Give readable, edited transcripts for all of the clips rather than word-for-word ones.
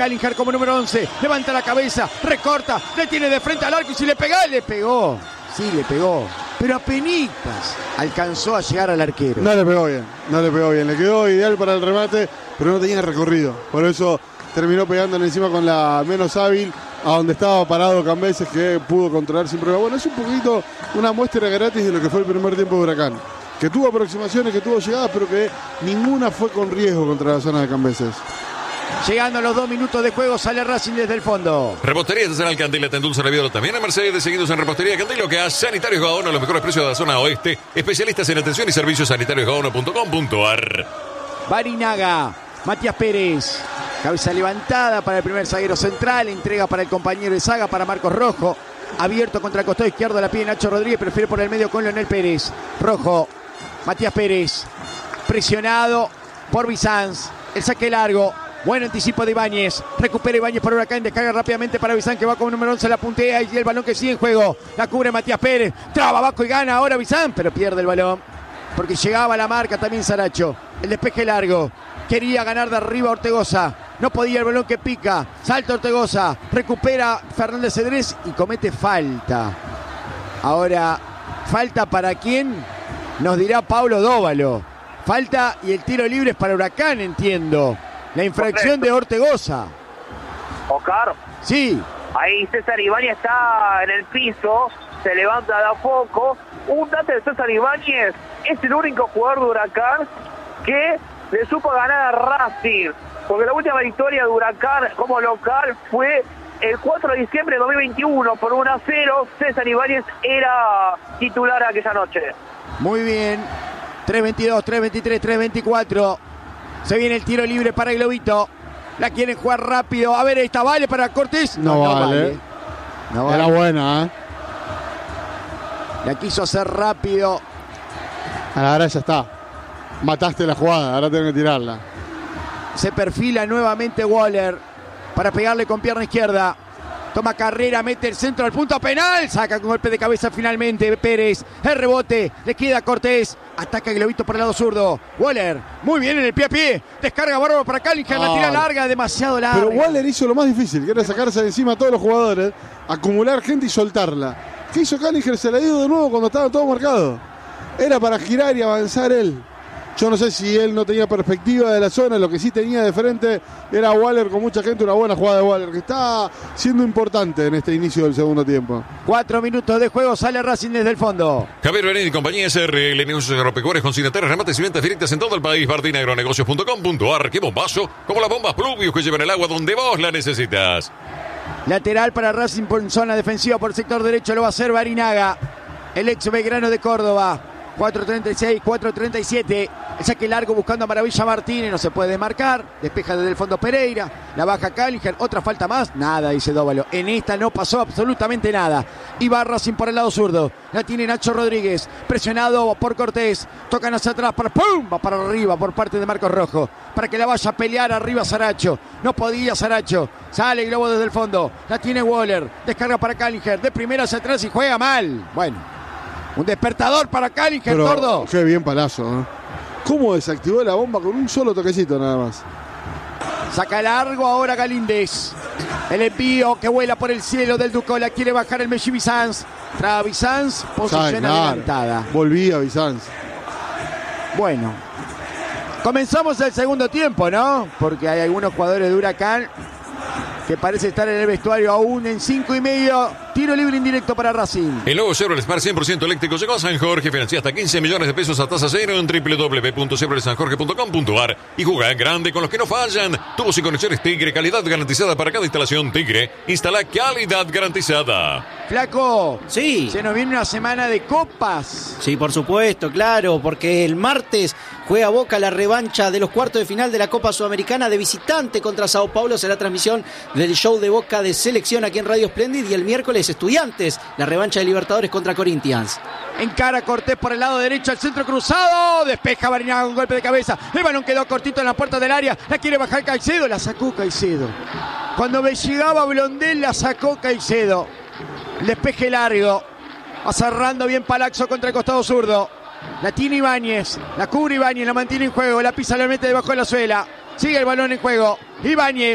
Callinger como número 11, levanta la cabeza, recorta, le tiene de frente al arco y si le pega, le pegó. Sí, le pegó, pero apenitas alcanzó a llegar al arquero. No le pegó bien, le quedó ideal para el remate, pero no tenía recorrido. Por eso terminó pegándole encima con la menos hábil a donde estaba parado Cambeses, que pudo controlar sin problema. Bueno, es un poquito una muestra gratis de lo que fue el primer tiempo de Huracán, que tuvo aproximaciones, que tuvo llegadas, pero que ninguna fue con riesgo contra la zona de Cambeses. Llegando a los 2 minutos de juego, sale Racing desde el fondo. Repostería Artesanal Candela, te endulza la vida también a Mercedes, seguidos en Repostería Candela, que a Sanitarios Gaona, los mejores precios de la zona oeste, especialistas en atención y servicios sanitariosgaona.com.ar. Barinaga, Matías Pérez, cabeza levantada para el primer zaguero central, entrega para el compañero de saga, para Marcos Rojo, abierto contra el costado izquierdo, la pide Nacho Rodríguez, prefiere por el medio con Leonel Pérez. Rojo, Matías Pérez, presionado por Bizanz, el saque largo. Buen anticipo de Ibáñez. Recupera Ibáñez para Huracán. Descarga rápidamente para Bizán, que va como número 11. La puntea y el balón que sigue en juego. La cubre Matías Pérez. Traba abajo y gana ahora Bizán, pero pierde el balón. Porque llegaba a la marca también Saracho. El despeje largo. Quería ganar de arriba Ortegoza. No podía el balón que pica. Salta Ortegoza. Recupera Fernández Cedrés y comete falta. Ahora, ¿falta para quién? Nos dirá Pablo Dóvalo. Falta y el tiro libre es para Huracán, entiendo. La infracción de Ortegoza. Oscar. Sí. Ahí César Ibáñez está en el piso, se levanta de a poco. Un dato de César Ibáñez, es el único jugador de Huracán que le supo ganar a Racing. Porque la última victoria de Huracán como local fue el 4 de diciembre de 2021 por 1-0. César Ibáñez era titular aquella noche. Muy bien. 3-22, 3-23, 3-24. Se viene el tiro libre para el Globito. La quieren jugar rápido. A ver, esta vale para Cortés. No vale. No vale. Era buena, ¿eh? La quiso hacer rápido. Ahora ya está. Mataste la jugada, ahora tengo que tirarla. Se perfila nuevamente Waller para pegarle con pierna izquierda. Toma carrera, mete el centro al punto penal. Saca con golpe de cabeza finalmente Pérez. El rebote, le queda Cortés. Ataca el Globito por el lado zurdo. Waller, muy bien en el pie a pie. Descarga bárbaro para Callinger, la tira larga, demasiado larga. Pero Waller hizo lo más difícil, que era sacarse de encima a todos los jugadores, acumular gente y soltarla. ¿Qué hizo Callinger? Se la dio de nuevo cuando estaba todo marcado. Era para girar y avanzar él. Yo no sé si él no tenía perspectiva de la zona, lo que sí tenía de frente era Waller con mucha gente, una buena jugada de Waller, que está siendo importante en este inicio del segundo tiempo. 4 minutos de juego, sale Racing desde el fondo. Javier Benet y compañía SRL, negocios agropecuarios, consignatarios, remates y ventas directas en todo el país. martinagronegocios.com.ar. ¡Qué bombazo! Como las bombas Pluvius que llevan el agua donde vos la necesitas. Lateral para Racing por zona defensiva por el sector derecho, lo va a hacer Barinaga, el ex Belgrano de Córdoba. 4.36, 4.37. El saque largo buscando a Maravilla Martínez. No se puede marcar. Despeja desde el fondo Pereira. La baja Callinger. Otra falta más. Nada, dice Dóvalo. En esta no pasó absolutamente nada. Y va Racing por el lado zurdo. La tiene Nacho Rodríguez. Presionado por Cortés. Tocan hacia atrás. ¡Pum! Va para arriba por parte de Marcos Rojo. Para que la vaya a pelear arriba Saracho. No podía Saracho. Sale el globo desde el fondo. La tiene Waller. Descarga para Callinger. De primera hacia atrás y juega mal. Bueno. Un despertador para Callinger, Tordo. Qué bien Palazzo, ¿eh? ¿Cómo desactivó la bomba con un solo toquecito nada más? Saca largo ahora Galíndez. El envío que vuela por el cielo del Ducó. La quiere bajar el Messi Bizanz. Traba Bizanz. Posición adelantada. Volvía Bizanz. Bueno. Comenzamos el segundo tiempo, ¿no? Porque hay algunos jugadores de Huracán que parece estar en el vestuario aún en 5:30. Tiro libre indirecto para Racing. El nuevo Chevrolet Smart 100% eléctrico llegó a San Jorge. Financia hasta 15 millones de pesos a tasa cero en www.chevroletsanjorge.com.ar y juega grande con los que no fallan. Tubos y conexiones Tigre, calidad garantizada para cada instalación Tigre. Instala calidad garantizada. Flaco, sí. Se nos viene una semana de copas. Sí, por supuesto, claro, porque el martes juega Boca la revancha de los cuartos de final de la Copa Sudamericana de visitante contra Sao Paulo. Será transmisión del show de Boca de selección aquí en Radio Splendid. Y el miércoles Estudiantes, la revancha de Libertadores contra Corinthians. Encara Cortés por el lado derecho, al centro cruzado. Despeja Barinaga con golpe de cabeza. El balón quedó cortito en la puerta del área. La quiere bajar Caicedo, la sacó Caicedo. Cuando llegaba Blondel, la sacó Caicedo. El despeje largo. Va cerrando bien Palazzo contra el costado zurdo. La tiene Ibáñez. La cubre Ibáñez, la mantiene en juego. La pisa, la mete debajo de la suela. Sigue el balón en juego. Ibáñez.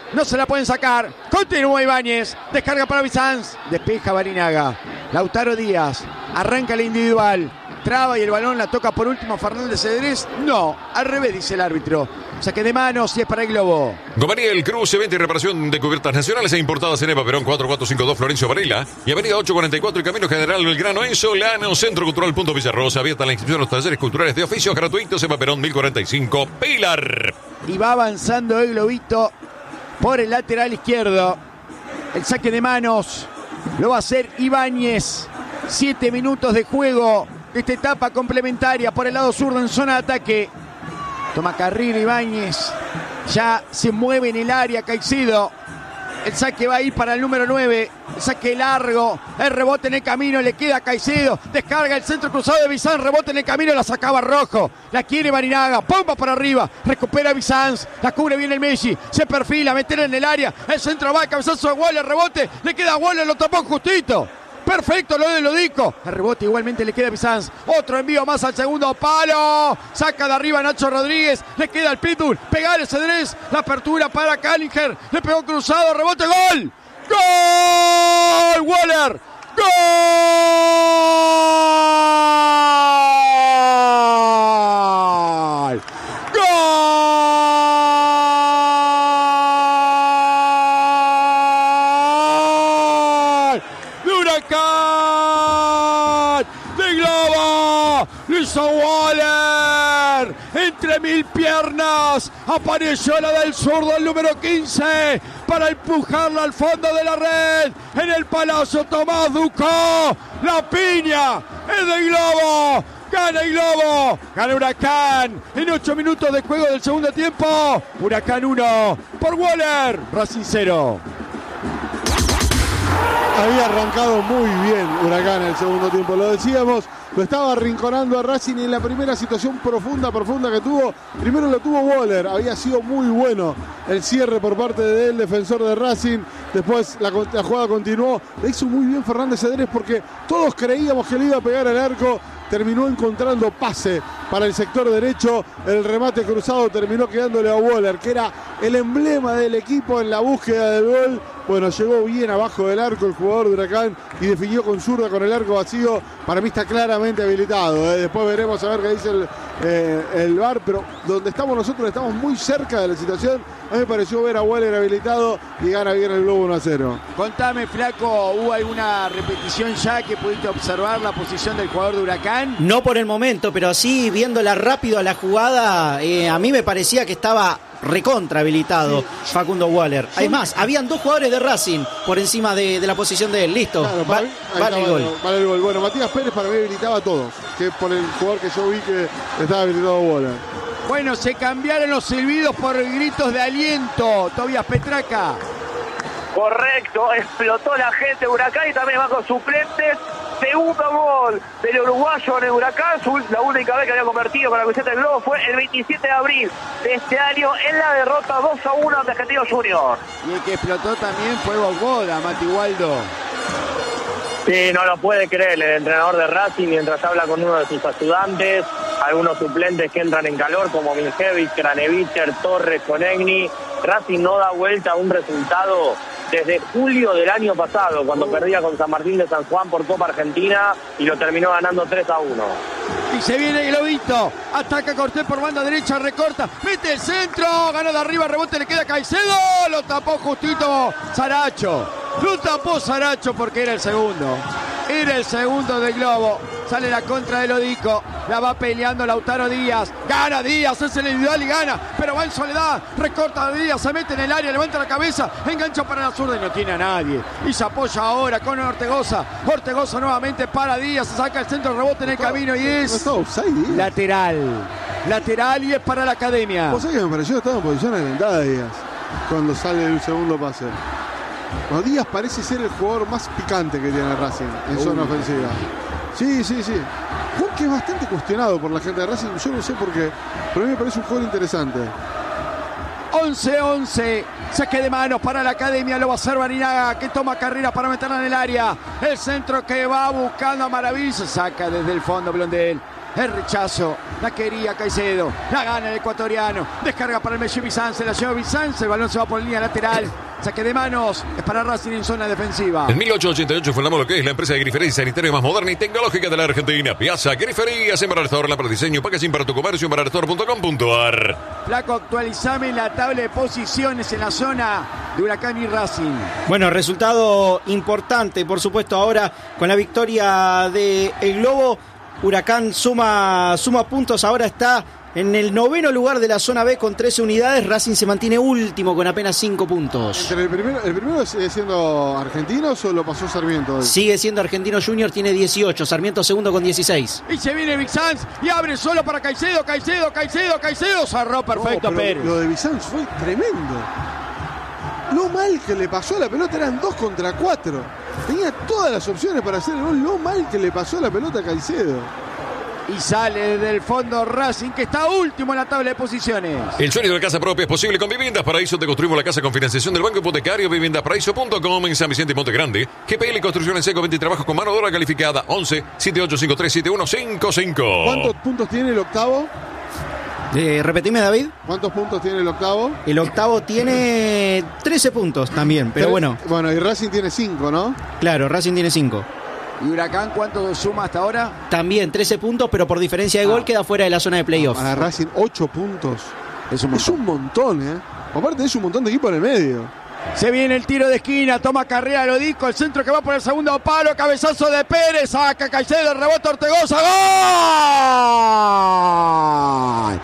No se la pueden sacar. Continúa Ibáñez. Descarga para Bizanz. Despeja Barinaga. Lautaro Díaz. Arranca la individual. Traba y el balón la toca por último Fernández Cedrés. No, al revés dice el árbitro. Saque de manos y es para el Globo. Gomariel Cruz, venta y reparación de cubiertas nacionales e importadas en Eva Perón 4452 Florencio Varela y Avenida 844 y Camino General Belgrano en Solano, Centro Cultural Punto Villarrosa. Abierta la inscripción a los talleres culturales de oficios gratuitos. Eva Perón 1045 Pilar. Y va avanzando el Globito por el lateral izquierdo. El saque de manos lo va a hacer Ibáñez. 7 minutos de juego de esta etapa complementaria por el lado zurdo en zona de ataque. Toma carrera Ibáñez. Ya se mueve en el área Caicedo. El saque va a ir para el número 9. El saque largo. El rebote en el camino. Le queda a Caicedo. Descarga el centro cruzado de Bizanz. Rebote en el camino. La sacaba Rojo. La quiere Barinaga. Pompa para arriba. Recupera Bizanz. La cubre bien el Messi. Se perfila. Meter en el área. El centro va. Cabezazo de Waller. Rebote. Le queda a Waller. Lo tapó justito. Perfecto lo de Lodico. El rebote igualmente le queda a Bizanz. Otro envío más al segundo palo. Saca de arriba Nacho Rodríguez. Le queda al Pitbull. Pegar el Cedrés. La apertura para Cállinger. Le pegó cruzado. Rebote. ¡Gol! ¡Gol! ¡Waller! ¡Gol! ¡De Globo! ¡Lo hizo Waller! Entre mil piernas apareció la del zurdo, el número 15, para empujarla al fondo de la red. En el Palacio Tomás Ducó. La piña es de Globo. Gana el Globo, gana Huracán en 8 minutos de juego del segundo tiempo. Huracán 1 por Waller, Racing 0. Había arrancado muy bien Huracán en el segundo tiempo, lo decíamos, lo estaba arrinconando a Racing y en la primera situación profunda que tuvo, primero lo tuvo Waller, había sido muy bueno el cierre por parte del defensor de Racing, después la jugada continuó, le hizo muy bien Fernández Cedrés porque todos creíamos que le iba a pegar al arco, terminó encontrando pase para el sector derecho, el remate cruzado terminó quedándole a Waller, que era el emblema del equipo en la búsqueda del gol. Bueno, llegó bien abajo del arco el jugador de Huracán y definió con zurda con el arco vacío. Para mí está claramente habilitado. Después veremos a ver qué dice el VAR, pero donde estamos nosotros estamos muy cerca de la situación. A mí me pareció ver a Waller habilitado y gana bien el Globo 1-0. Contame, Flaco, ¿hubo alguna repetición ya que pudiste observar la posición del jugador de Huracán? No por el momento, pero sí viéndola rápido a la jugada, a mí me parecía que estaba recontra habilitado Facundo Waller. Además, habían dos jugadores de Racing por encima de la posición de él. Listo, claro, vale el gol. Vale el gol. Bueno, Matías Pérez para mí habilitaba a todos, que por el jugador que yo vi que estaba habilitado Waller. Bueno, se cambiaron los silbidos por gritos de aliento. Tobías Petraca. Correcto, explotó la gente de Huracán y también bajo suplentes. Segundo gol del uruguayo en el Huracán. La única vez que había convertido con la camiseta del Globo fue el 27 de abril de este año en la derrota 2-1 ante Argentinos Juniors. Y el que explotó también fue Bogoda, Mati Waldo. Sí, no lo puede creer el entrenador de Racing mientras habla con uno de sus ayudantes, algunos suplentes que entran en calor como Miljevic, Kranevicher, Torres, Conegni. Racing no da vuelta a un resultado desde julio del año pasado, cuando perdía con San Martín de San Juan por Copa Argentina y lo terminó ganando 3-1. Y se viene el Globito, ataca Cortés por banda derecha, recorta, mete el centro, ganó de arriba, rebote, le queda Caicedo, lo tapó justito Saracho. Lo tapó Saracho porque era el segundo. Era el segundo del Globo. Sale la contra de Lodico. La va peleando Lautaro Díaz. Gana Díaz, es el individual y gana. Pero va en soledad. Recorta a Díaz, se mete en el área, levanta la cabeza. Engancha para la zurda y no tiene a nadie. Y se apoya ahora con Ortegoza. Ortegoza nuevamente para Díaz. Se saca el centro, rebote en el camino y es lateral. Lateral y es para la Academia. ¿Vos sabés que me pareció que estaba en posición adelantada Díaz cuando sale el segundo pase? Bueno, Díaz parece ser el jugador más picante que tiene Racing en zona ofensiva. Sí. Juan que es bastante cuestionado por la gente de Racing, yo no sé por qué, pero a mí me parece un jugador interesante. 11-11, saque de manos para la Academia, lo va a hacer Barinaga, que toma carrera para meterla en el área. El centro que va buscando a Maraví, se saca desde el fondo Blondel. El rechazo, la quería Caicedo, la gana el ecuatoriano, descarga para el Messi Bizanz, la lleva Bizanz, el balón se va por línea lateral, saque de manos, es para Racing en zona defensiva. En 1888 fundamos lo que es la empresa de grifería y sanitario más moderna y tecnológica de la Argentina. Piazza Griferías en Barrestor, la para diseño, packaging para tu comercio en barrestor.com.ar. Flaco, actualizame la tabla de posiciones en la zona de Huracán y Racing. Bueno, resultado importante, por supuesto, ahora con la victoria de El Globo. Huracán suma puntos, ahora está en el 9º lugar de la zona B con 13 unidades. Racing se mantiene último con apenas 5 puntos. ¿El primero sigue siendo Argentinos o lo pasó Sarmiento hoy? Sigue siendo Argentino Junior, tiene 18. Sarmiento segundo con 16. Y se viene Bizanz y abre solo para Caicedo. Cerró perfecto Pérez. Lo de Bizanz fue tremendo. Lo mal que le pasó a la pelota, eran 2 contra 4. Tenía todas las opciones para hacer el gol. Lo mal que le pasó a la pelota a Caicedo. Y sale desde el fondo Racing, que está último en la tabla de posiciones. El sueño de casa propia es posible con Viviendas Paraíso. Te construimos la casa con financiación del Banco Hipotecario. Viviendasparaíso.com en San Vicente y Monte Grande. GPL y Construcción en Seco, 20 y trabajos con mano de obra calificada. 11 7853 7155. ¿Cuántos puntos tiene el octavo? Repetime, David. ¿Cuántos puntos tiene el octavo? El octavo tiene 13 puntos también, pero bueno. Bueno, y Racing tiene 5, ¿no? Claro, Racing tiene 5. ¿Y Huracán cuánto suma hasta ahora? También 13 puntos, pero por diferencia de gol queda fuera de la zona de playoff. Para Racing 8 puntos. Es un montón, ¿eh? Aparte es un montón de equipo en el medio. Se viene el tiro de esquina, toma carrera Lodico, el centro que va por el segundo palo, cabezazo de Pérez, saca Caicedo, el rebote Ortegoza, ¡gol!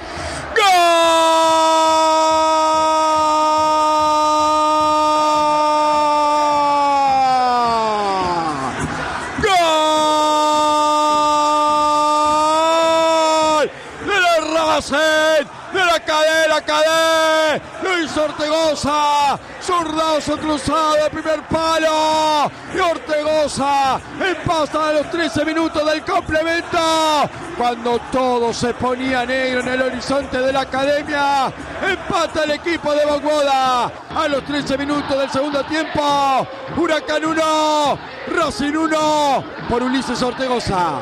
Cadé, Luis Ortegoza, zurdazo cruzado de primer palo y Ortegoza empata a los 13 minutos del complemento, cuando todo se ponía negro en el horizonte de la academia. Empata el equipo de Bogoda a los 13 minutos del segundo tiempo. Huracán 1, Racing 1 por Ulises Ortegoza.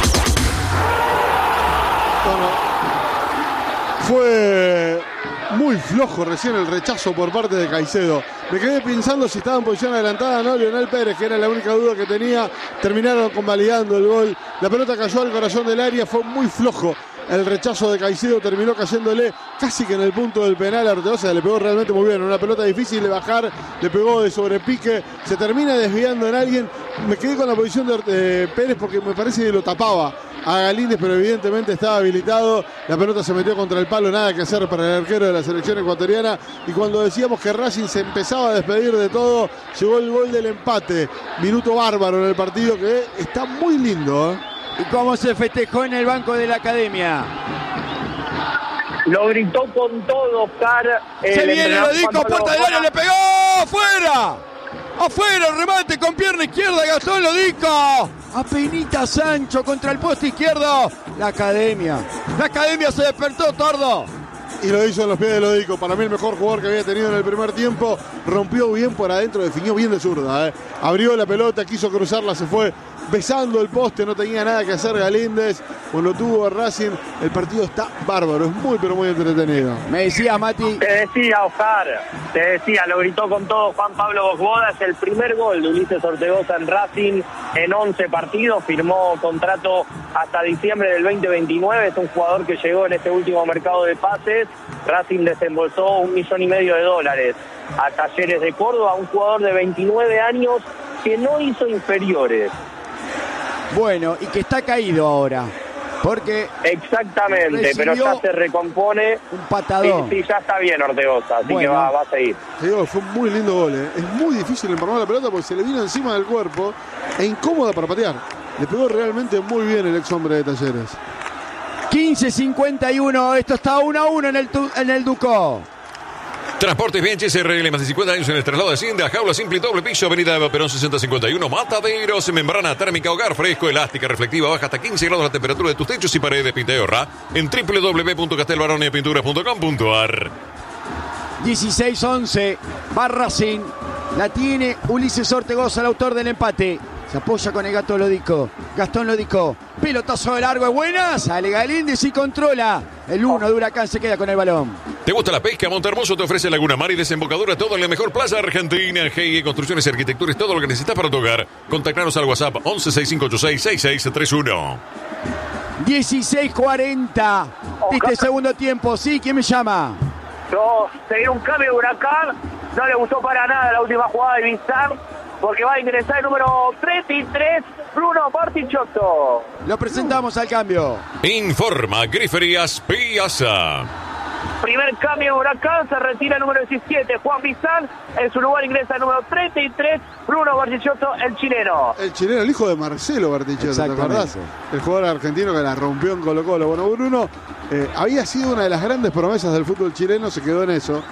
Bueno, fue muy flojo recién el rechazo por parte de Caicedo. Me quedé pensando si estaba en posición adelantada, ¿no? Lionel Pérez, que era la única duda que tenía. Terminaron convalidando el gol. La pelota cayó al corazón del área, fue muy flojo. El rechazo de Caicedo terminó cayéndole casi que en el punto del penal a Ortegoza. Le pegó realmente muy bien. Una pelota difícil de bajar, le pegó de sobrepique. Se termina desviando en alguien. Me quedé con la posición de Pérez porque me parece que lo tapaba a Galíndez, pero evidentemente estaba habilitado. La pelota se metió contra el palo, nada que hacer para el arquero de la selección ecuatoriana. Y cuando decíamos que Racing se empezaba a despedir de todo, llegó el gol del empate. Minuto bárbaro en el partido que está muy lindo, ¿eh? ¿Y cómo se festejó en el banco de la academia? Lo gritó con todo, Oscar. Se viene Lodico, puerta del área, le pegó, ¡afuera! ¡Afuera, el remate con pierna izquierda, Gastón Lodico! Apenita Sancho contra el poste izquierdo. La academia se despertó, Tordo. Y lo hizo en los pies de Lodico. Para mí el mejor jugador que había tenido en el primer tiempo. Rompió bien por adentro, definió bien de zurda, ¿eh? Abrió la pelota, quiso cruzarla, se fue besando el poste, no tenía nada que hacer Galíndez. Cuando tuvo a Racing, el partido está bárbaro, es muy pero muy entretenido. Me decía Mati. Te decía, Oscar, lo gritó con todo Juan Pablo Bogoda. Es el primer gol de Ulises Ortegoza en Racing en 11 partidos. Firmó contrato hasta diciembre del 2029. Es un jugador que llegó en este último mercado de pases. Racing desembolsó $1,5 millones a Talleres de Córdoba, un jugador de 29 años que no hizo inferiores. Bueno, y que está caído ahora, porque exactamente, pero ya se recompone. Un patadón. Sí, ya está bien Ortegoza, así que va a seguir. Te digo, fue un muy lindo gol, ¿eh? Es muy difícil empalmar la pelota porque se le vino encima del cuerpo e incómoda para patear. Le pegó realmente muy bien el ex hombre de Talleres. 15:51, esto está 1-1 en el Ducó. Transportes Bianchi SRL, más de 50 años en el traslado de Hacienda, jaula simple y doble piso, avenida Eva Perón 6051, Mataderos, membrana térmica, hogar fresco, elástica, reflectiva, baja hasta 15 grados la temperatura de tus techos y paredes, pinta y ahorra en www.castelbaronepinturas.com.ar. 16-11, va Racing, la tiene Ulises Ortegoza, el autor del empate. Se apoya con el Gastón Lodico, Pelotazo de largo es buena. Sale Galíndez y controla. El 1 de Huracán se queda con el balón. ¿Te gusta la pesca? Montehermoso te ofrece Laguna Mar y desembocadura, todo en la mejor plaza argentina. GIE Construcciones y Arquitectura es todo lo que necesitas para tu hogar. Contactanos al WhatsApp 1165866631. 16:40 de este segundo tiempo. Sí, ¿quién me llama? No, se viene un cambio de Huracán. No le gustó para nada la última jugada de Bizarre, porque va a ingresar el número 33, Bruno Bartichotto. Lo presentamos al cambio. Informa Griferías Piazza. Primer cambio de Huracán, se retira el número 17, Juan Bizarre. En su lugar ingresa el número 33, Bruno Bartichotto, el chileno. El chileno, el hijo de Marcelo Bartichotto, ¿te acordás? El jugador argentino que la rompió en Colo-Colo. Bueno, Bruno había sido una de las grandes promesas del fútbol chileno, se quedó en eso.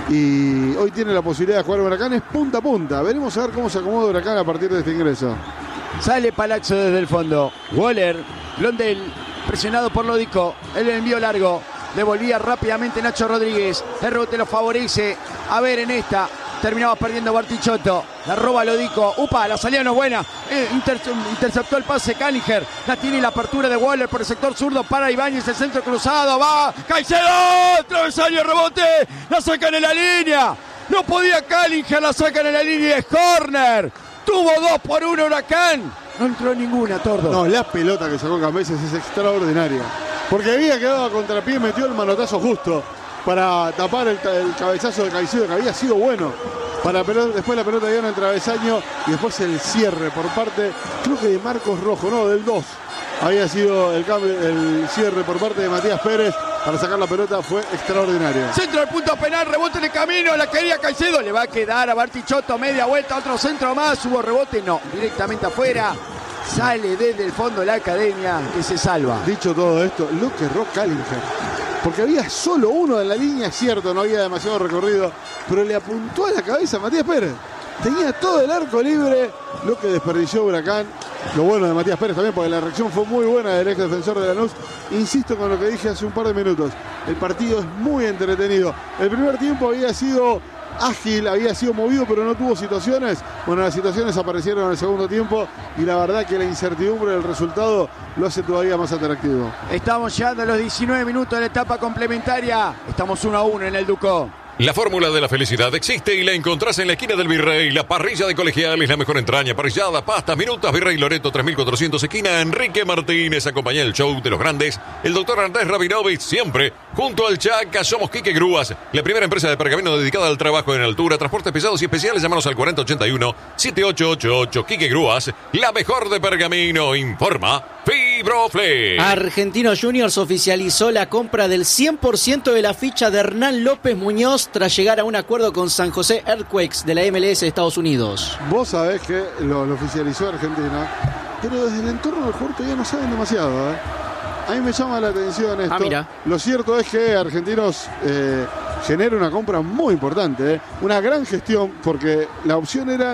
Y hoy tiene la posibilidad de jugar Huracán, es punta a punta. Veremos a ver cómo se acomoda Huracán a partir de este ingreso. Sale Palazzo desde el fondo. Waller, Blondel, presionado por Lodico. El envío largo. Devolvía rápidamente Nacho Rodríguez. El rebote lo favorece. A ver en esta. Terminaba perdiendo Bartichotto. La roba Lodico. Upa, la salida no es buena. Interceptó el pase Cállinger. La tiene la apertura de Waller por el sector zurdo para Ibáñez. El centro cruzado. Va. Caicedo. Travesaño, rebote. La sacan en la línea. No podía Cállinger. La sacan en la línea. Es córner. Tuvo 2-1 Huracán. No entró ninguna, Tordo. No, la pelota que sacó Cambeses es extraordinaria. Porque había quedado a contrapié y metió el manotazo justo para tapar el cabezazo de Caicedo, que había sido bueno. Después la pelota dio en el travesaño y después el cierre por parte, creo que de Marcos Rojo, no, del 2. Había sido el cierre por parte de Matías Pérez para sacar la pelota, fue extraordinario. Centro del punto penal, rebote en el camino, la quería Caicedo, le va a quedar a Bartichotto, media vuelta, otro centro más, hubo rebote, no, directamente afuera. Sale desde el fondo de la academia, que se salva. Dicho todo esto, lo que erró Cállinger, porque había solo uno en la línea, es cierto, no había demasiado recorrido, pero le apuntó a la cabeza a Matías Pérez. Tenía todo el arco libre, lo que desperdició Huracán. Lo bueno de Matías Pérez también, porque la reacción fue muy buena del ex defensor de Lanús. Insisto con lo que dije hace un par de minutos, el partido es muy entretenido. El primer tiempo había sido ágil, había sido movido, pero no tuvo situaciones. Bueno, las situaciones aparecieron en el segundo tiempo y la verdad que la incertidumbre del resultado lo hace todavía más atractivo. Estamos llegando a los 19 minutos de la etapa complementaria. Estamos 1-1 en el Ducó. La fórmula de la felicidad existe y la encontrás en la esquina del Virrey. La parrilla de Colegiales, la mejor entraña, parrillada, pastas, minutas, Virrey Loreto 3400, esquina Enrique Martínez. Acompaña el show de los grandes, el doctor Andrés Rabinovich, siempre junto al Chaca. Somos Quique Grúas, la primera empresa de pergamino dedicada al trabajo en altura, transportes pesados y especiales. Llámanos al 4081-7888. Quique Grúas, la mejor de pergamino. Informa Fibroflex. Argentinos Juniors oficializó la compra del 100% de la ficha de Hernán López Muñoz tras llegar a un acuerdo con San José Earthquakes de la MLS de Estados Unidos. Vos sabés que lo oficializó Argentina, pero desde el entorno del jugador todavía no saben demasiado. A mí me llama la atención esto. Mira. Lo cierto es que Argentinos genera una compra muy importante, una gran gestión, porque la opción era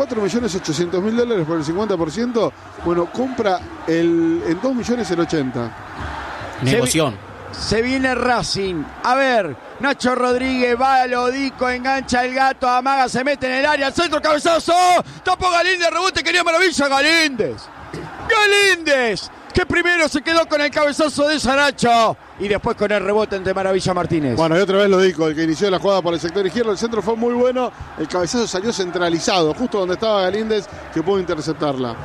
$4.800.000 por el 50%. Bueno, compra en $2.000.000 el 80%. Negoción. Se viene Racing. A ver, Nacho Rodríguez va a Lodico, engancha el gato, amaga, se mete en el área, al centro, cabezazo. Tapó Galíndez, rebote, quería maravilla Galíndez. Galíndez, que primero se quedó con el cabezazo de Saracho y después con el rebote ante Maravilla Martínez. Bueno, y otra vez Lodico, el que inició la jugada por el sector izquierdo. El centro fue muy bueno, el cabezazo salió centralizado, justo donde estaba Galíndez, que pudo interceptarla.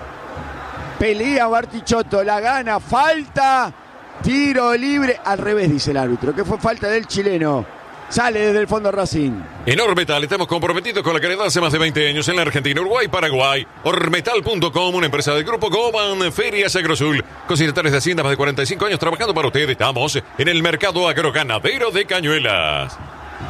Pelea Bartichotto, la gana, falta. Tiro libre, al revés dice el árbitro, que fue falta del chileno. Sale desde el fondo Racing. En Ormetal estamos comprometidos con la calidad hace más de 20 años en la Argentina, Uruguay, Paraguay. Ormetal.com, una empresa del grupo Goban, Ferias Agrosul, con secretarios de Hacienda más de 45 años trabajando para usted. Estamos en el mercado agroganadero de Cañuelas.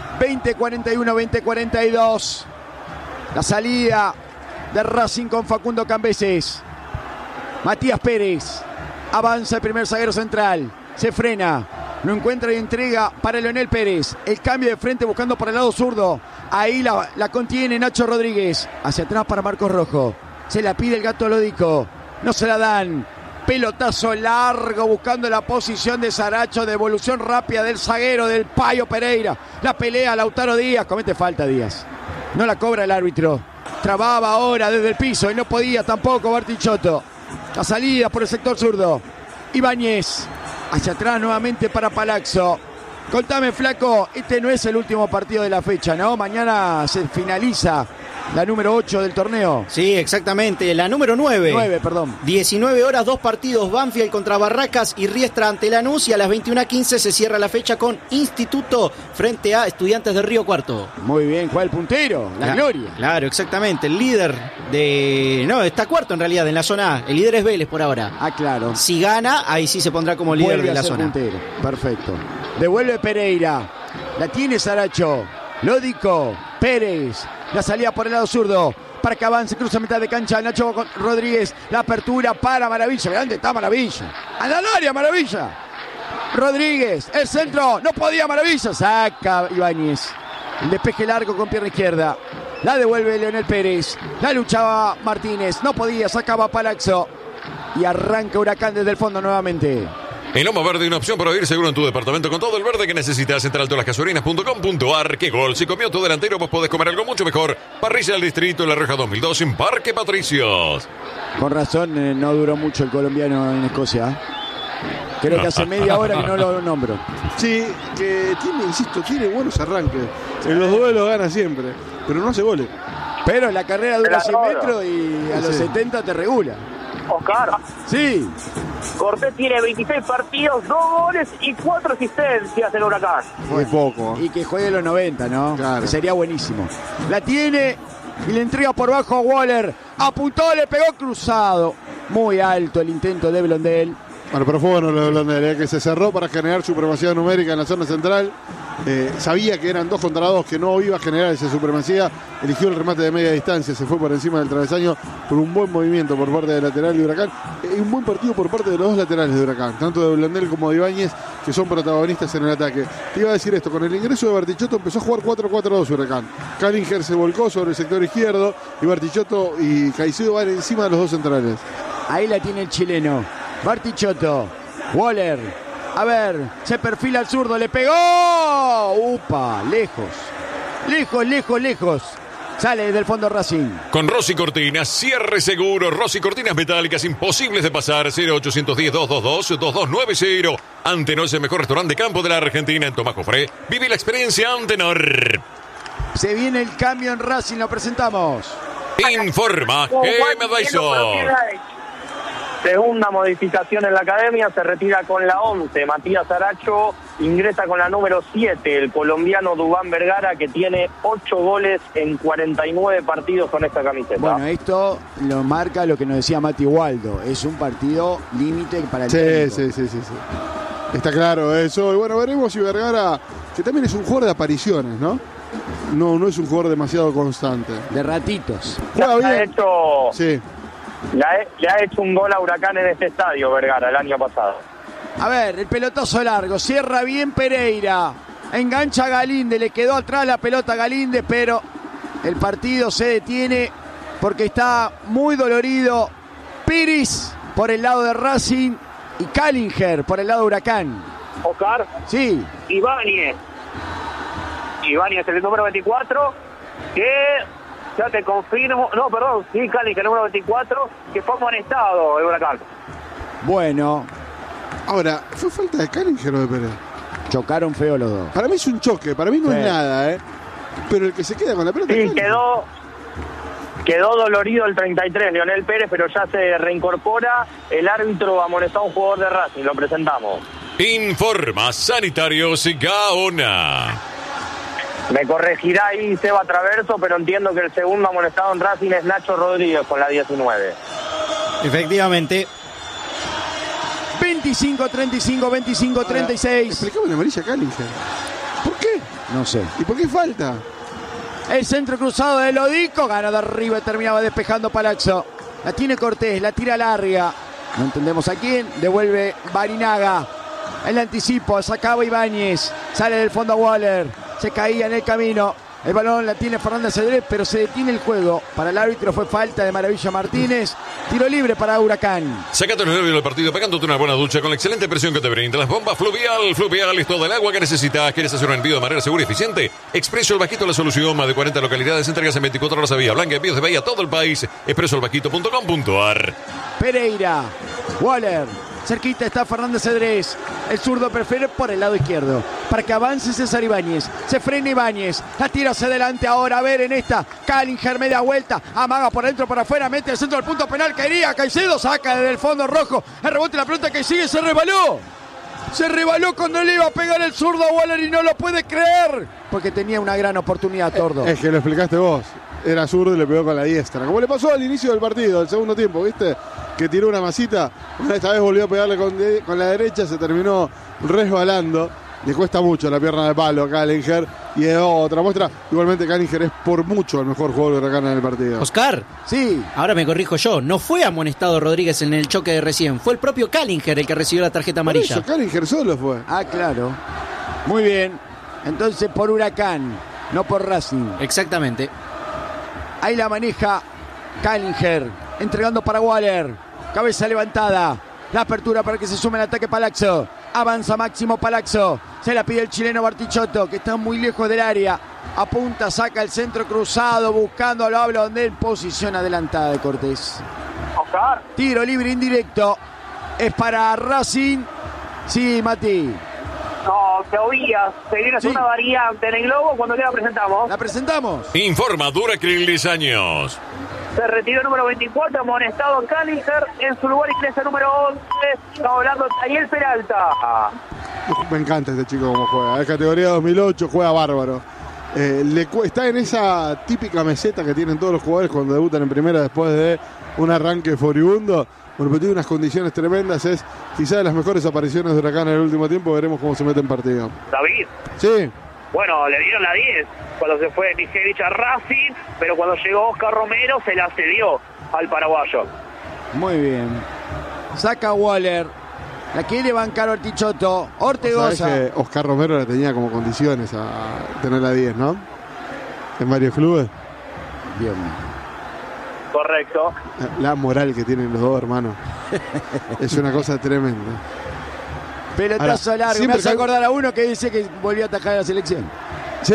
20-41, 20-42. La salida de Racing con Facundo Cambeses. Matías Pérez. Avanza el primer zaguero central. Se frena. Lo encuentra y entrega para Leonel Pérez. El cambio de frente buscando para el lado zurdo. Ahí la contiene Nacho Rodríguez. Hacia atrás para Marcos Rojo. Se la pide el gato Lodico. No se la dan. Pelotazo largo buscando la posición de Saracho. Devolución rápida del zaguero del Payo Pereira. La pelea Lautaro Díaz. Comete falta Díaz. No la cobra el árbitro. Trababa ahora desde el piso y no podía tampoco Bartichotto. La salida por el sector zurdo. Ibáñez. Hacia atrás nuevamente para Palazzo. Contame, flaco, este no es el último partido de la fecha, ¿no? Mañana se finaliza la número 8 del torneo. Sí, exactamente, la número 9. 9, perdón. 19 horas, 2 partidos, Banfield contra Barracas y Riestra ante Lanús, y a las 21:15 se cierra la fecha con Instituto frente a Estudiantes de Río Cuarto. Muy bien, juega el puntero, la gloria. Claro, exactamente, el líder de... No, está cuarto en realidad en la zona A, el líder es Vélez por ahora. Ah, claro. Si gana, ahí sí se pondrá como líder Vuelve de la a ser zona. puntero. Perfecto. Devuelve Pereira. La tiene Saracho. Lódico. Pérez. La salida por el lado zurdo. Para que avance, cruza mitad de cancha. Nacho Rodríguez. La apertura para Maravilla. ¿Dónde está Maravilla? ¡A la área, Maravilla! Rodríguez. El centro. No podía Maravilla. Saca Ibáñez. El despeje largo con pierna izquierda. La devuelve Leonel Pérez. La luchaba Martínez. No podía. Sacaba Palazzo. Y arranca Huracán desde el fondo nuevamente. En Loma Verde, una opción para vivir seguro en tu departamento con todo el verde que necesitas. Entra al tolasgasolinas.com.ar. ¡Qué gol! Si comió tu delantero, vos podés comer algo mucho mejor. Parrilla del Distrito, La Reja 2002, en Parque Patricios. Con razón, no duró mucho el colombiano en Escocia. Creo que hace media hora que no lo nombro. Sí, que tiene, insisto, tiene buenos arranques. En los duelos gana siempre, pero no hace goles. Pero la carrera dura 100 Pero metros y a los 70 te regula. Oscar, Sí, Cortés tiene 26 partidos, 2 goles y 4 asistencias en Huracán. Muy poco. y que juegue los 90, ¿no? Claro. Que sería buenísimo. La tiene y le entrega por bajo a Waller. Apuntó, le pegó cruzado. Muy alto el intento de Blondel. Bueno, pero fue bueno lo de Blondel, que se cerró para generar supremacía numérica en la zona central. Sabía que eran 2 contra 2, que no iba a generar esa supremacía. Eligió el remate de media distancia, se fue por encima del travesaño con un buen movimiento por parte del lateral de Huracán. Un buen partido por parte de los dos laterales de Huracán, tanto de Blondel como de Ibáñez, que son protagonistas en el ataque. Te iba a decir esto, con el ingreso de Bartichotto empezó a jugar 4-4-2 Huracán. Callinger se volcó sobre el sector izquierdo y Bartichotto y Caicedo van encima de los dos centrales. Ahí la tiene el chileno. Bartichotto. Waller. A ver, se perfila al zurdo, le pegó. ¡Upa! Lejos. Lejos. Sale desde el fondo Racing. Con Rossi Cortinas, cierre seguro. Rossi Cortinas metálicas imposibles de pasar. 0810-222-2290. Antenor es el mejor restaurante de campo de la Argentina en Tomás Jofré. Vive la experiencia Antenor. Se viene el cambio en Racing, lo presentamos. Informa GM Dyson. Segunda modificación en la academia, se retira con la 11. Matías Aracho ingresa con la número 7, el colombiano Dubán Vergara, que tiene 8 goles en 49 partidos con esta camiseta. Bueno, esto lo marca lo que nos decía Mati Waldo. Es un partido límite para el técnico. Sí. Está claro eso. Y bueno, veremos si Vergara, que también es un jugador de apariciones, ¿no? No es un jugador demasiado constante. De ratitos. Juega Le ha bien. hecho, Sí. le ha hecho un gol a Huracán en este estadio, Vergara, el año pasado. A ver, el pelotazo largo. Cierra bien Pereira. Engancha a Galíndez. Le quedó atrás la pelota a Galíndez, pero el partido se detiene porque está muy dolorido. Piris por el lado de Racing y Callinger por el lado de Huracán. Oscar, Sí, Ibáñez, el número 24, que ya te confirmo, no, perdón, sí, Cali, que el número 24, que fue amonestado el Huracán. bueno, Ahora, ¿fue falta de Callinger o de Pérez? chocaron feo los dos. Para mí es un choque, para mí no Sí. es nada, ¿eh? Pero el que se queda con la pelota es Sí, Callinger. quedó dolorido el 33, Leonel Pérez, pero ya se reincorpora. El árbitro amonestó a un jugador de Racing, lo presentamos. Informa Sanitarios Gaona. Me corregirá ahí Seba Traverso, pero entiendo que el segundo amonestado en Racing es Nacho Rodríguez con la 19. Efectivamente. 25-35, 25-36. Explicame la amarilla a Callinger. ¿Por qué? No sé. ¿Y por qué falta? El centro cruzado de Lodico. Gana de arriba y terminaba despejando Palazzo. La tiene Cortés, la tira larga. No entendemos a quién. Devuelve Barinaga. El anticipo, sacaba Ibáñez. Sale del fondo a Waller. Se caía en el camino. El balón la tiene Fernández Cedrés, pero se detiene el juego. Para el árbitro fue falta de Maravilla Martínez. Tiro libre para Huracán. Sacate los nervios del partido pegándote una buena ducha con la excelente presión que te brinda las bombas Fluvial. Fluvial es todo el agua que necesitas. ¿Quieres hacer un envío de manera segura y eficiente? Expreso El Bajito, la solución. Más de 40 localidades, entregas en 24 horas a Vía Blanca, envíos de Bahía a todo el país. expresoelbajito.com.ar. Pereira, Waller, cerquita está Fernández Cedrés. El zurdo prefiere por el lado izquierdo para que avance César Ibáñez. Se frena Ibáñez, la tira hacia adelante ahora. A ver en esta, Callinger media vuelta, amaga por dentro, por afuera, mete el centro del punto penal. Caería Caicedo, saca desde el fondo rojo. El rebote, la pelota que sigue, se rebaló. Se rebaló cuando le iba a pegar el zurdo a Waller y no lo puede creer. Porque tenía una gran oportunidad, Tordo. Es que lo explicaste vos. Era zurdo y le pegó con la diestra. Como le pasó al inicio del partido, del segundo tiempo, ¿viste? Que tiró una masita. Esta vez volvió a pegarle con la derecha, se terminó resbalando. Le cuesta mucho la pierna de palo a Callinger. Y es otra muestra. Igualmente Callinger es por mucho el mejor jugador de Huracán en el partido. Oscar, Sí, ahora me corrijo yo. No fue amonestado Rodríguez en el choque de recién. Fue el propio Callinger el que recibió la tarjeta Por amarilla. eso, Callinger solo fue. claro. Muy bien. Entonces por Huracán, no por Racing. Exactamente. Ahí la maneja Callinger, entregando para Waller. Cabeza levantada. La apertura para que se sume el ataque Palazzo. Avanza Máximo Palazzo. Se la pide el chileno Bartichotto, que está muy lejos del área. Apunta, saca el centro cruzado, buscando a lo Blondel. Posición adelantada de Cortés. Oscar. Tiro libre indirecto. Es para Racing. Sí, Mati. No, te oías. Se viene a hacer Sí. una variante en el globo cuando te la presentamos. ¿La presentamos? Informa Duracril 10 años. Se retiró el número 24, amonestado Callinger. En su lugar ingresa el número 11. Estamos hablando de Daniel Peralta. Me encanta este chico como juega. Es categoría 2008, juega bárbaro. Está en esa típica meseta que tienen todos los jugadores cuando debutan en primera después de un arranque furibundo. Bueno, pero tiene unas condiciones tremendas. Es quizá de las mejores apariciones de Huracán en el último tiempo. Veremos cómo se mete en partido. David. Sí, Bueno, le dieron la 10 cuando se fue Mijevich a Racing, pero cuando llegó Oscar Romero se la cedió al paraguayo. Muy bien. Saca Waller. La quiere bancar Ortichotto. Ortegoza. sabés que Oscar Romero la tenía como condiciones a tener la 10, ¿no? En varios clubes. Bien. Correcto. La moral que tienen los dos hermanos es una cosa tremenda. Pelotazo Ahora, largo. Me siempre hace que- acordar a uno que dice que volvió a atajar a la selección. Sí.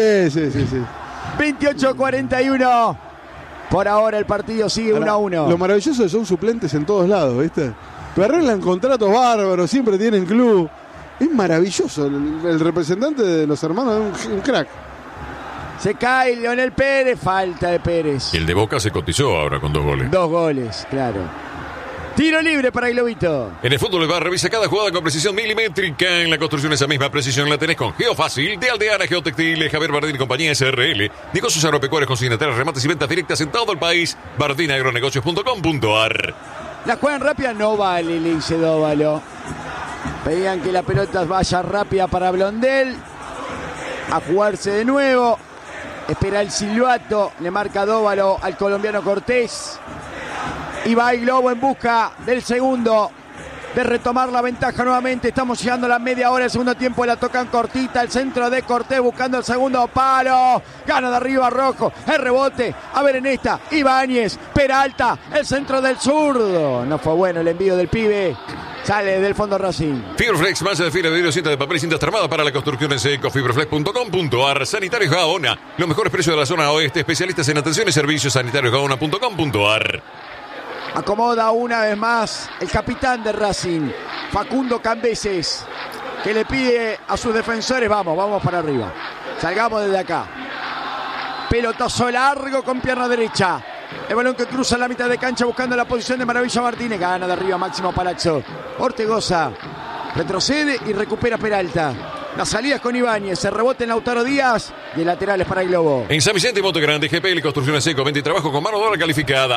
28-41. Por ahora el partido sigue 1-1. Lo maravilloso es que son suplentes en todos lados, ¿viste? Pero arreglan contratos bárbaros, siempre tienen club. Es maravilloso. El representante de los hermanos es un crack. Se cae Leonel Pérez. Falta de Pérez. Y el de Boca se cotizó ahora con 2 goles. 2 goles, claro. Tiro libre para el Globito. En el fútbol del bar, revisa cada jugada con precisión milimétrica. En la construcción esa misma precisión la tenés con Geofácil, de Aldeana Geotextiles, Javier Bardín y compañía SRL. Negocios agropecuarios, consignatarios, remates y ventas directas en todo el país. bardinagronegocios.com.ar. La juegan rápida, no vale, le dice Dóvalo. Pedían que la pelota vaya rápida para Blondel. A jugarse de nuevo. Espera el silbato. Le marca Dóvalo al colombiano Cortés. Y va el Globo en busca del segundo. De retomar la ventaja nuevamente. Estamos llegando a la media hora del segundo tiempo. La tocan cortita. El centro de Cortés buscando el segundo palo. Gana de arriba Rojo. El rebote. A ver en esta. Ibáñez. Peralta. El centro del zurdo. No fue bueno el envío del pibe. Sale del fondo Racing. Fibroflex, masa de fibra de vidrio, cinta de papel y cintas armadas para la construcción en seco. Fibroflex.com.ar. Sanitarios Gaona. Los mejores precios de la zona oeste. Especialistas en atención y servicios. sanitariosgaona.com.ar. Acomoda una vez más el capitán de Racing, Facundo Cambeses, que le pide a sus defensores, vamos para arriba. Salgamos desde acá. Pelotazo largo con pierna derecha. El balón que cruza la mitad de cancha buscando la posición de Maravilla Martínez. Gana de arriba Máximo Palazzo. Ortegoza retrocede y recupera Peralta. La salida es con Ibáñez, el rebote en Lautaro Díaz y el lateral es para el Globo. En San Vicente y Monte Grande, GPL Construcciones Seco, venta y trabajo con mano de obra calificada.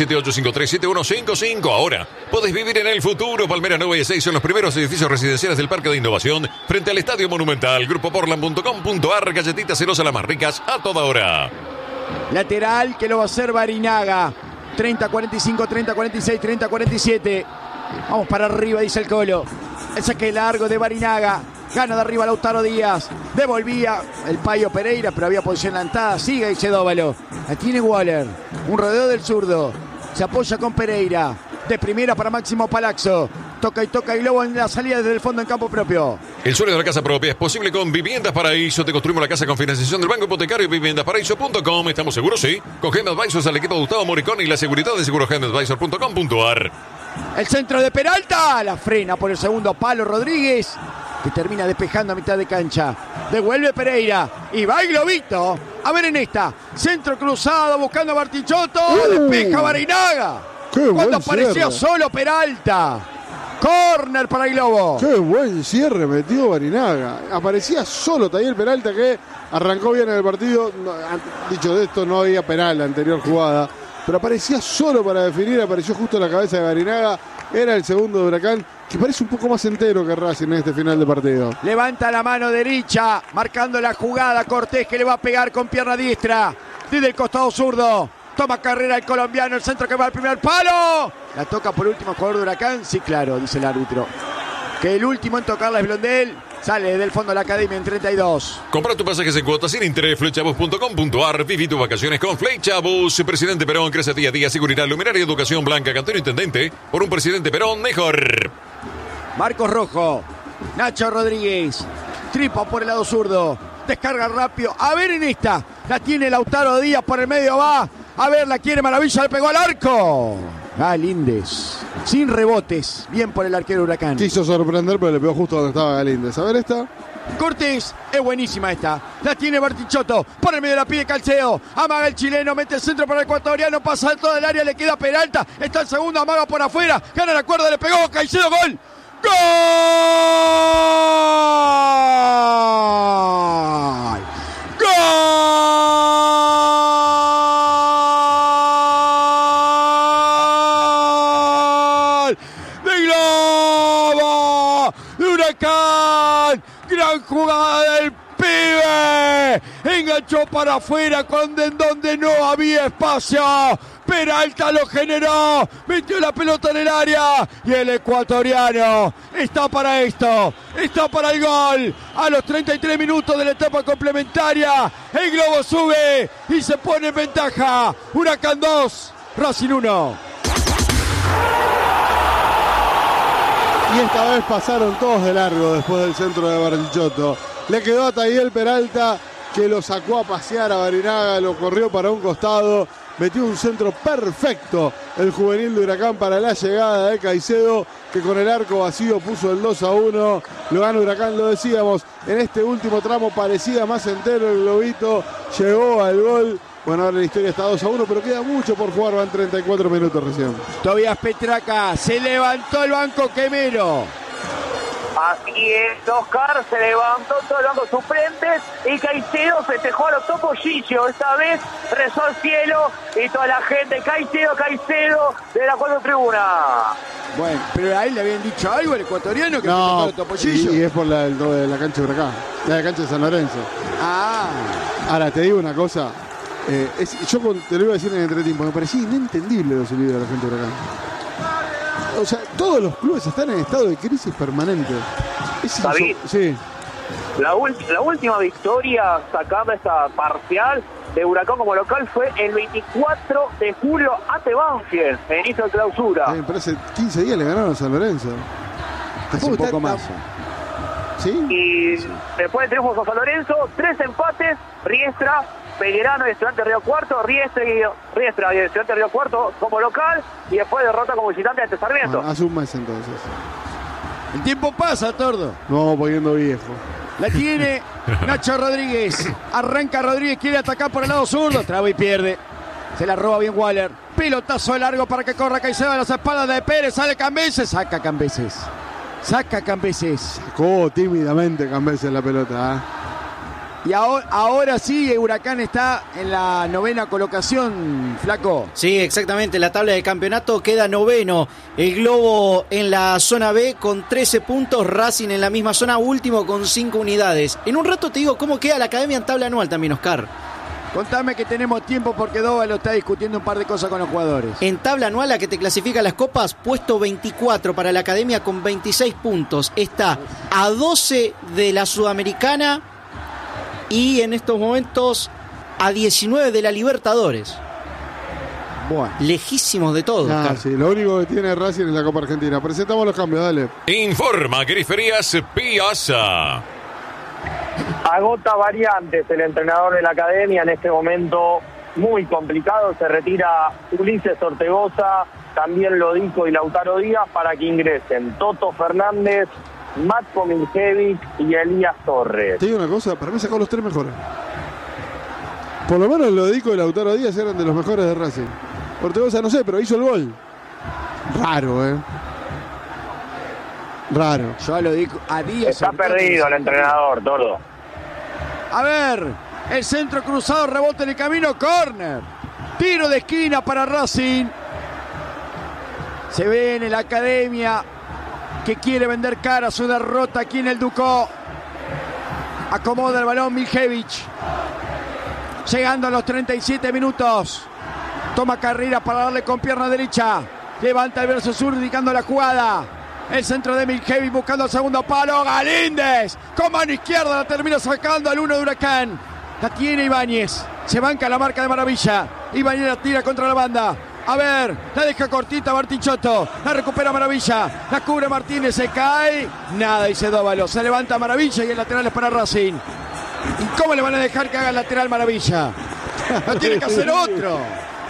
1178537155. Ahora podés vivir en el futuro. Palmera Nueva y 6 son los primeros edificios residenciales del Parque de Innovación frente al Estadio Monumental. Grupoportland.com.ar. Galletitas celosas las más ricas a toda hora. Lateral que lo va a hacer Barinaga. 30-45, 30-46, 30-47. Vamos para arriba, dice el Colo. El saque largo de Barinaga. Gana de arriba Lautaro Díaz. Devolvía el Payo Pereira, pero había posición adelantada. Sigue Icedóvalo. La tiene Waller. Un rodeo del zurdo. Se apoya con Pereira. De primera para Máximo Palazzo. Toca y Lobo en la salida desde el fondo en campo propio. El sueño de la casa propia es posible con Viviendas Paraíso. Te construimos la casa con financiación del Banco Hipotecario y viviendasparaíso.com. ¿Estamos seguros? Sí. Con Gem Advisors al equipo de Gustavo Moricón y la seguridad de segurogemadvisor.com.ar. El centro de Peralta. La frena por el segundo palo Rodríguez, que termina despejando a mitad de cancha. Devuelve Pereira. Y va el globito. A ver en esta. Centro cruzado buscando a Bartichotto. Despeja Barinaga. Cuando apareció solo Peralta. Córner para el Globo. Qué buen cierre metió Barinaga. Aparecía solo Tayel Peralta, que arrancó bien en el partido. Dicho de esto, no había penal la anterior jugada, pero aparecía solo para definir. Apareció justo en la cabeza de Barinaga. Era el segundo de Huracán, que parece un poco más entero que Racing en este final de partido. Levanta la mano derecha, marcando la jugada. Cortés, que le va a pegar con pierna diestra desde el costado zurdo. Toma carrera el colombiano, el centro que va al primer palo. La toca por último jugador de Huracán. Sí, claro, dice el árbitro. Que el último en tocarla es Blondel. Sale del fondo de la academia en 32. Compra tu pasajes en cuotas sin interés. Flechabus.com.ar. Viví tus vacaciones con Flechabus. Presidente Perón crece día a día. Seguridad, luminaria, educación blanca. Cantero intendente. Por un presidente Perón mejor. Marcos Rojo. Nacho Rodríguez. Tripa por el lado zurdo. Descarga rápido. A ver en esta. La tiene Lautaro Díaz por el medio. Va. A ver, la quiere Maravilla. Le pegó al arco. Galíndez. Sin rebotes. Bien por el arquero Huracán. Quiso sorprender, pero le pegó justo donde estaba Galíndez. A ver esta. Cortés, es buenísima esta. La tiene Bartichotto, por el medio de la pide Calceo. Amaga el chileno, mete el centro para el ecuatoriano, pasa todo el área, le queda Peralta. Está el segundo, amaga por afuera. Gana la cuerda, le pegó Caicedo, gol. ¡Gol! ¡Gol! ¡De Globo! ¡De Huracán! ¡Gran jugada del pibe! Enganchó para afuera donde no había espacio. Peralta lo generó, metió la pelota en el área y el ecuatoriano está para esto, está para el gol. A los 33 minutos de la etapa complementaria, el Globo sube y se pone en ventaja. Huracán 2, Racing 1. Y esta vez pasaron todos de largo después del centro de Bartichotto. Le quedó a Tayel Peralta, que lo sacó a pasear a Barinaga, lo corrió para un costado. Metió un centro perfecto el juvenil de Huracán para la llegada de Caicedo, que con el arco vacío puso el 2-1. Lo gana Huracán, lo decíamos. En este último tramo parecía más entero el globito. Llegó al gol. Bueno, ahora la historia está 2-1, pero queda mucho por jugar. Van 34 minutos recién. Tobias Petraca, se levantó el banco quemero. Así es, Oscar, se levantó todo el banco suplentes y Caicedo festejó a los topollillos. Esta vez rezó al cielo y toda la gente, Caicedo de la cuarta tribuna. Bueno, pero a él le habían dicho algo el ecuatoriano que no, festejó a los topollillos. Y es por la cancha de Huracán, la cancha de San Lorenzo. Ah. Ahora, te digo una cosa. Yo te lo iba a decir en el entretiempo, me parecía inentendible los silbidos de la gente de Huracán. O sea, todos los clubes están en estado de crisis permanente. David, sí. La última victoria sacando esta parcial de Huracán como local fue el 24 de julio ante Banfield, en inicio de clausura. Pero hace 15 días le ganaron a San Lorenzo. Hace un poco más. ¿Sí? Y después de triunfos a San Lorenzo, 3 empates, Riestra, Pellerano y Estudiantes Río Cuarto, Riestra y Estudiantes Río Cuarto como local, y después derrota como visitante ante Sarmiento. Hace un mes entonces. El tiempo pasa, Tordo. Nos vamos poniendo viejo. La tiene Nacho Rodríguez. Arranca Rodríguez, quiere atacar por el lado zurdo. Traba y pierde. Se la roba bien Waller. Pelotazo largo para que corra Caicedo a las espaldas de Pérez. Sale Cambeses. Saca Cambeses. Sacó tímidamente Cambeses la pelota. Y ahora sí, Huracán está en la 9ª colocación, Flaco. Sí, exactamente. La tabla de campeonato queda 9º. El Globo en la zona B con 13 puntos. Racing en la misma zona, último con 5 unidades. En un rato te digo cómo queda la academia en tabla anual también, Oscar. Contame que tenemos tiempo porque Dóvalo está discutiendo un par de cosas con los jugadores. En tabla anual, la que te clasifica las copas, puesto 24 para la Academia con 26 puntos. Está a 12 de la Sudamericana y en estos momentos a 19 de la Libertadores. Bueno. Lejísimos de todo. Sí, lo único que tiene Racing es la Copa Argentina. Presentamos los cambios, dale. Informa Griferías Piazza. Agota variantes el entrenador de la Academia en este momento muy complicado. Se retira Ulises Ortegoza, también Lodico y Lautaro Díaz para que ingresen Toto Fernández, Matko Miljevic y Elías Torres. Te digo una cosa, para mí sacó los 3 mejores. Por lo menos Lodico y Lautaro Díaz eran de los mejores de Racing. Ortegoza no sé, pero hizo el gol. Raro, Raro. Yo lo digo a Díaz. Está perdido el entrenador, Tordo. A ver, el centro cruzado, rebote en el camino, córner. Tiro de esquina para Racing. Se ve en la Academia que quiere vender cara su derrota aquí en el Ducó. Acomoda el balón Miljevic. Llegando a los 37 minutos. Toma carrera para darle con pierna derecha. Levanta el brazo sur indicando la jugada. El centro de Miljevic buscando el segundo palo. Galíndez con mano izquierda la termina sacando al 1 de Huracán. La tiene Ibáñez. Se banca la marca de Maravilla. Ibáñez la tira contra la banda. A ver, la deja cortita Bartichotto. La recupera Maravilla. La cubre Martínez. Se cae. Nada, dice Dóvalo. Se levanta Maravilla y el lateral es para Racing. ¿Y cómo le van a dejar que haga el lateral Maravilla? Lo tiene que hacer otro.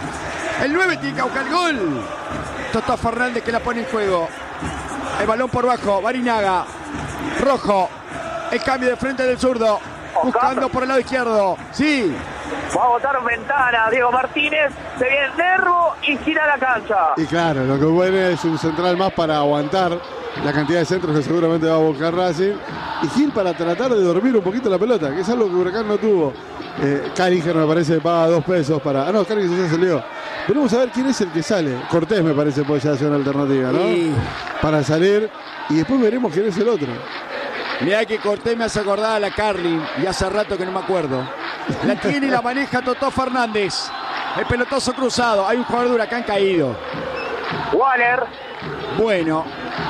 El 9 tiene que buscar el gol. Toto Fernández que la pone en juego. El balón por bajo, Barinaga. Rojo. El cambio de frente del zurdo. Buscando por el lado izquierdo. Sí. Va a botar ventana Diego Martínez. Se viene el Nervo y gira la cancha. Y claro, lo que viene es un central más para aguantar la cantidad de centros que seguramente va a buscar Racing. Y Gil para tratar de dormir un poquito la pelota, que es algo que Huracán no tuvo. Caringer me parece que paga $2 para... Ah, no, Caringer ya salió. Veremos a ver quién es el que sale. Cortés me parece puede ya ser una alternativa, ¿no? Sí. Para salir. Y después veremos quién es el otro. Mirá que Cortés me hace acordar a la Carlin. Y hace rato que no me acuerdo. La tiene y la maneja Toto Fernández. El pelotazo cruzado. Hay un jugador de Huracán caído. Waller. Bueno.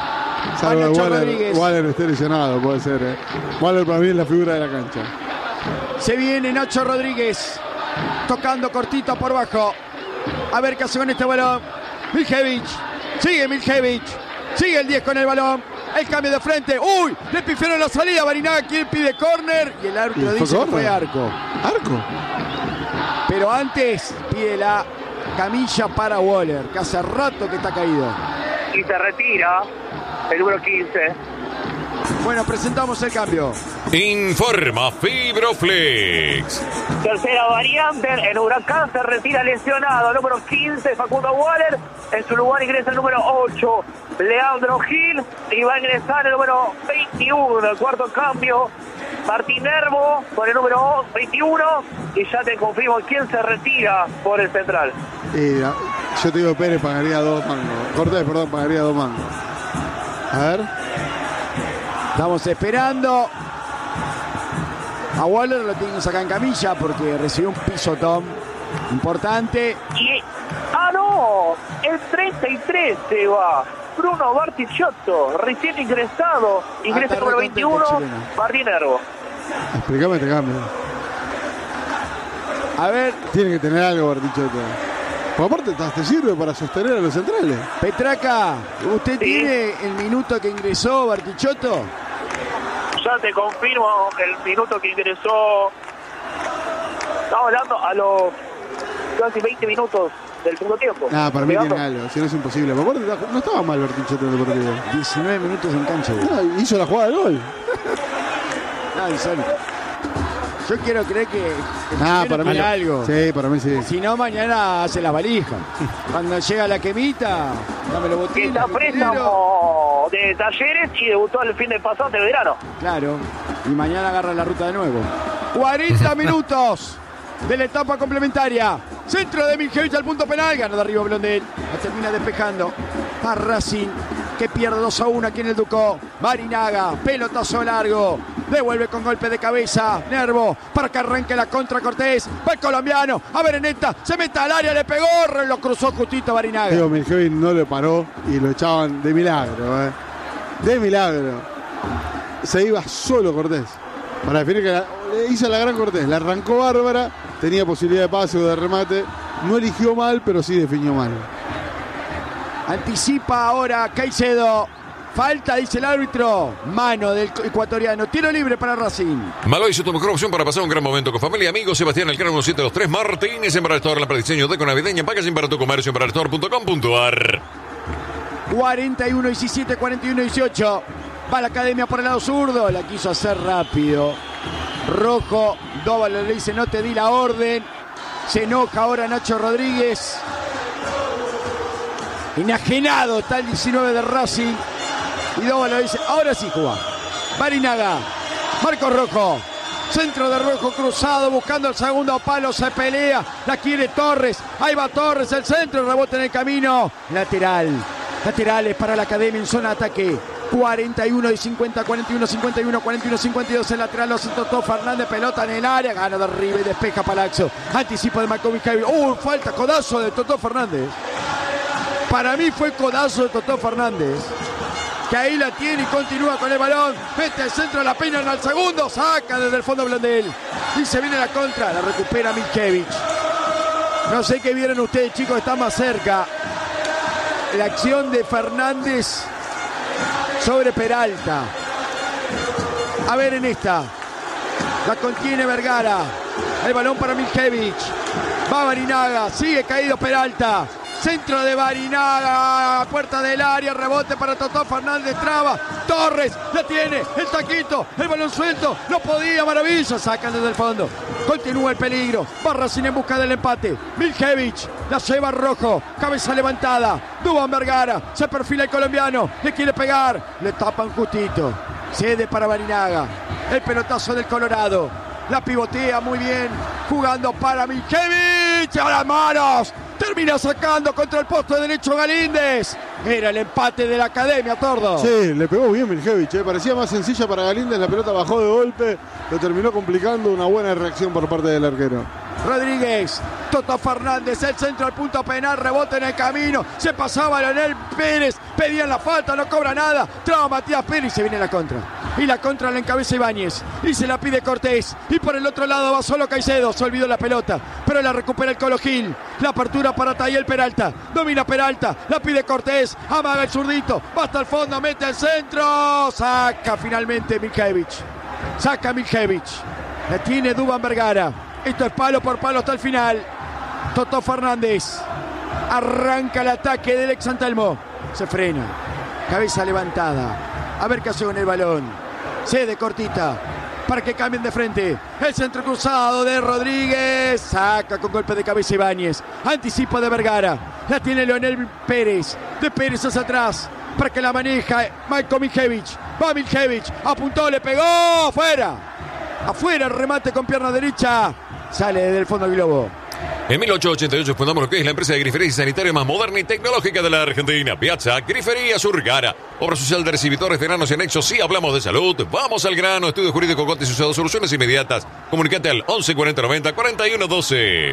Salvo Nacho que Rodríguez. Waller esté lesionado, puede ser. Waller para mí es la figura de la cancha. Se viene Nacho Rodríguez. Tocando cortito por bajo. A ver qué hace con este balón. Miljevic. Sigue Miljevic. Sigue el 10 con el balón. El cambio de frente. ¡Uy! Le pifiaron la salida. Barinaga quien pide córner. Y el árbitro dice que fue arco. ¿Arco? Pero antes pide la camilla para Waller, que hace rato que está caído. Y se retira el número 15. Bueno, presentamos el cambio. Informa Fibroflex. Tercera variante, en Huracán se retira lesionado, número 15, Facundo Waller. En su lugar ingresa el número 8, Leandro Gil. Y va a ingresar el número 21, el cuarto cambio, Martín Nervo, con el número 21. Y ya te confirmo quién se retira por el central. Yo te digo, Pérez pagaría 2 mangos. Cortés, perdón, pagaría 2 mangos. A ver. Estamos esperando. A Waller lo tienen que sacar en camilla porque recibió un pisotón importante. Y, no, el 33 se va. Bruno Bartichotto, recién ingresado. Ingresa el número 21, Martín Nervo. Explícame este cambio. A ver. Tiene que tener algo Bartichotto. Por aparte, te sirve para sostener a los centrales. Petraca, ¿usted Sí. tiene el minuto que ingresó Bartichotto? Ya te confirmo el minuto que ingresó. Estamos hablando a los casi 20 minutos del segundo tiempo. Para mí Llegando. tiene algo, si no es imposible. Por aparte, no estaba mal Bartichotto en el partido. 19 minutos en cancha. Hizo la jugada del gol. Yo quiero creer que Para mí tiene algo. Sí, para mí sí. Si no, mañana hace la valija. Cuando llega la quemita, dame los Que botines. está préstamo de Talleres y debutó el fin de pasado de verano. Claro. Y mañana agarra la ruta de nuevo. 40 minutos de la etapa complementaria. Centro de Miljevic al punto penal. Gana de arriba Blondel. La termina despejando. A Racing, que pierde 2-1 aquí en el Ducó. Barinaga, pelotazo largo. Devuelve con golpe de cabeza. Nervo para que arranque la contra Cortés. Va el colombiano. A ver en esta. Se mete al área. Le pegó. Lo cruzó justito Barinaga. Diego Miljevic no le paró y lo echaban de milagro. De milagro. Se iba solo Cortés. Para definir que le hizo la gran Cortés. La arrancó bárbara. Tenía posibilidad de pase o de remate. No eligió mal, pero sí definió mal. Anticipa ahora Caicedo. Falta, dice el árbitro. Mano del ecuatoriano. Tiro libre para Racing. Malloy es tu mejor opción para pasar un gran momento con familia y amigos. Sebastián Elcano 1723 Martínez en Baralstor. La prediseño de navideña. Packaging para tu comercio en baralstor.com.ar. 41-17, 41-18. Va la academia por el lado zurdo. La quiso hacer rápido. Rojo. Dóvalo le dice: no te di la orden. Se enoja ahora Nacho Rodríguez. Enajenado está el 19 de Racing. Y Dóvalo dice: ahora sí juega. Barinaga. Marco Rojo. Centro de Rojo cruzado. Buscando el segundo palo. Se pelea. La quiere Torres. Ahí va Torres. El centro. Rebote en el camino. Lateral. Laterales para la academia en zona de ataque. 41 y 50, 41, 51, 41, 52. El lateral lo hace Totó Fernández. Pelota en el área. Gana de arriba y despeja Palazzo. Anticipo de Marco Miljevic. Falta. Codazo de Totó Fernández. Para mí fue codazo de Totó Fernández. Que ahí la tiene y continúa con el balón. Mete el centro, la peinan al segundo. Saca desde el fondo Blondel. Y se viene la contra. La recupera Miljevic. No sé qué vieron ustedes, chicos. Está más cerca. La acción de Fernández sobre Peralta. A ver en esta. La contiene Vergara. El balón para Miljevic. Va Barinaga. Sigue caído Peralta. Centro de Barinaga, puerta del área, rebote para Totó Fernández, traba, Torres, la tiene, el taquito, el balón suelto, no podía, maravilla, sacan desde el fondo, continúa el peligro, va Racing en busca del empate, Miljevic, la lleva Rojo, cabeza levantada, Duván Vergara, se perfila el colombiano, le quiere pegar, le tapan justito, cede para Barinaga, el pelotazo del Colorado, la pivotea muy bien, jugando para Miljevic, a las manos. Termina sacando contra el poste derecho Galíndez. Era el empate de la academia, Tordo. Sí, le pegó bien Miljevic. Parecía más sencilla para Galíndez. La pelota bajó de golpe. Lo terminó complicando. Una buena reacción por parte del arquero. Rodríguez, Totó Fernández, el centro al punto penal, rebote en el camino, se pasaba Leonel Pérez, pedían la falta, no cobra nada, traba Matías Pérez y se viene la contra. Y la contra la encabeza Ibáñez, y se la pide Cortés, y por el otro lado va solo Caicedo, se olvidó la pelota, pero la recupera el Colo Gil, la apertura para Tayel Peralta, domina Peralta, la pide Cortés, amaga el zurdito, va hasta el fondo, mete el centro, saca finalmente Miljevic, saca Miljevic, la tiene Duván Vergara. Esto es palo por palo hasta el final. Totó Fernández. Arranca el ataque del ex San Telmo. Se frena. Cabeza levantada. A ver qué hace con el balón. Cede cortita. Para que cambien de frente. El centro cruzado de Rodríguez. Saca con golpe de cabeza Ibáñez. Anticipo de Vergara. La tiene Leonel Pérez. De Pérez hacia atrás. Para que la maneja Marco Miljevic. Va Miljevic. Apuntó, le pegó. Afuera. Afuera el remate con pierna derecha. Sale desde el fondo del globo. En 1888 fundamos lo que es la empresa de grifería y sanitaria más moderna y tecnológica de la Argentina. Piazza Grifería Surgara. Obra social de recibidores, veranos y anexos. Sí, hablamos de salud. Vamos al grano. Estudio jurídico Cotes y usado. Soluciones inmediatas. Comunicate al 11 40 90 41 12.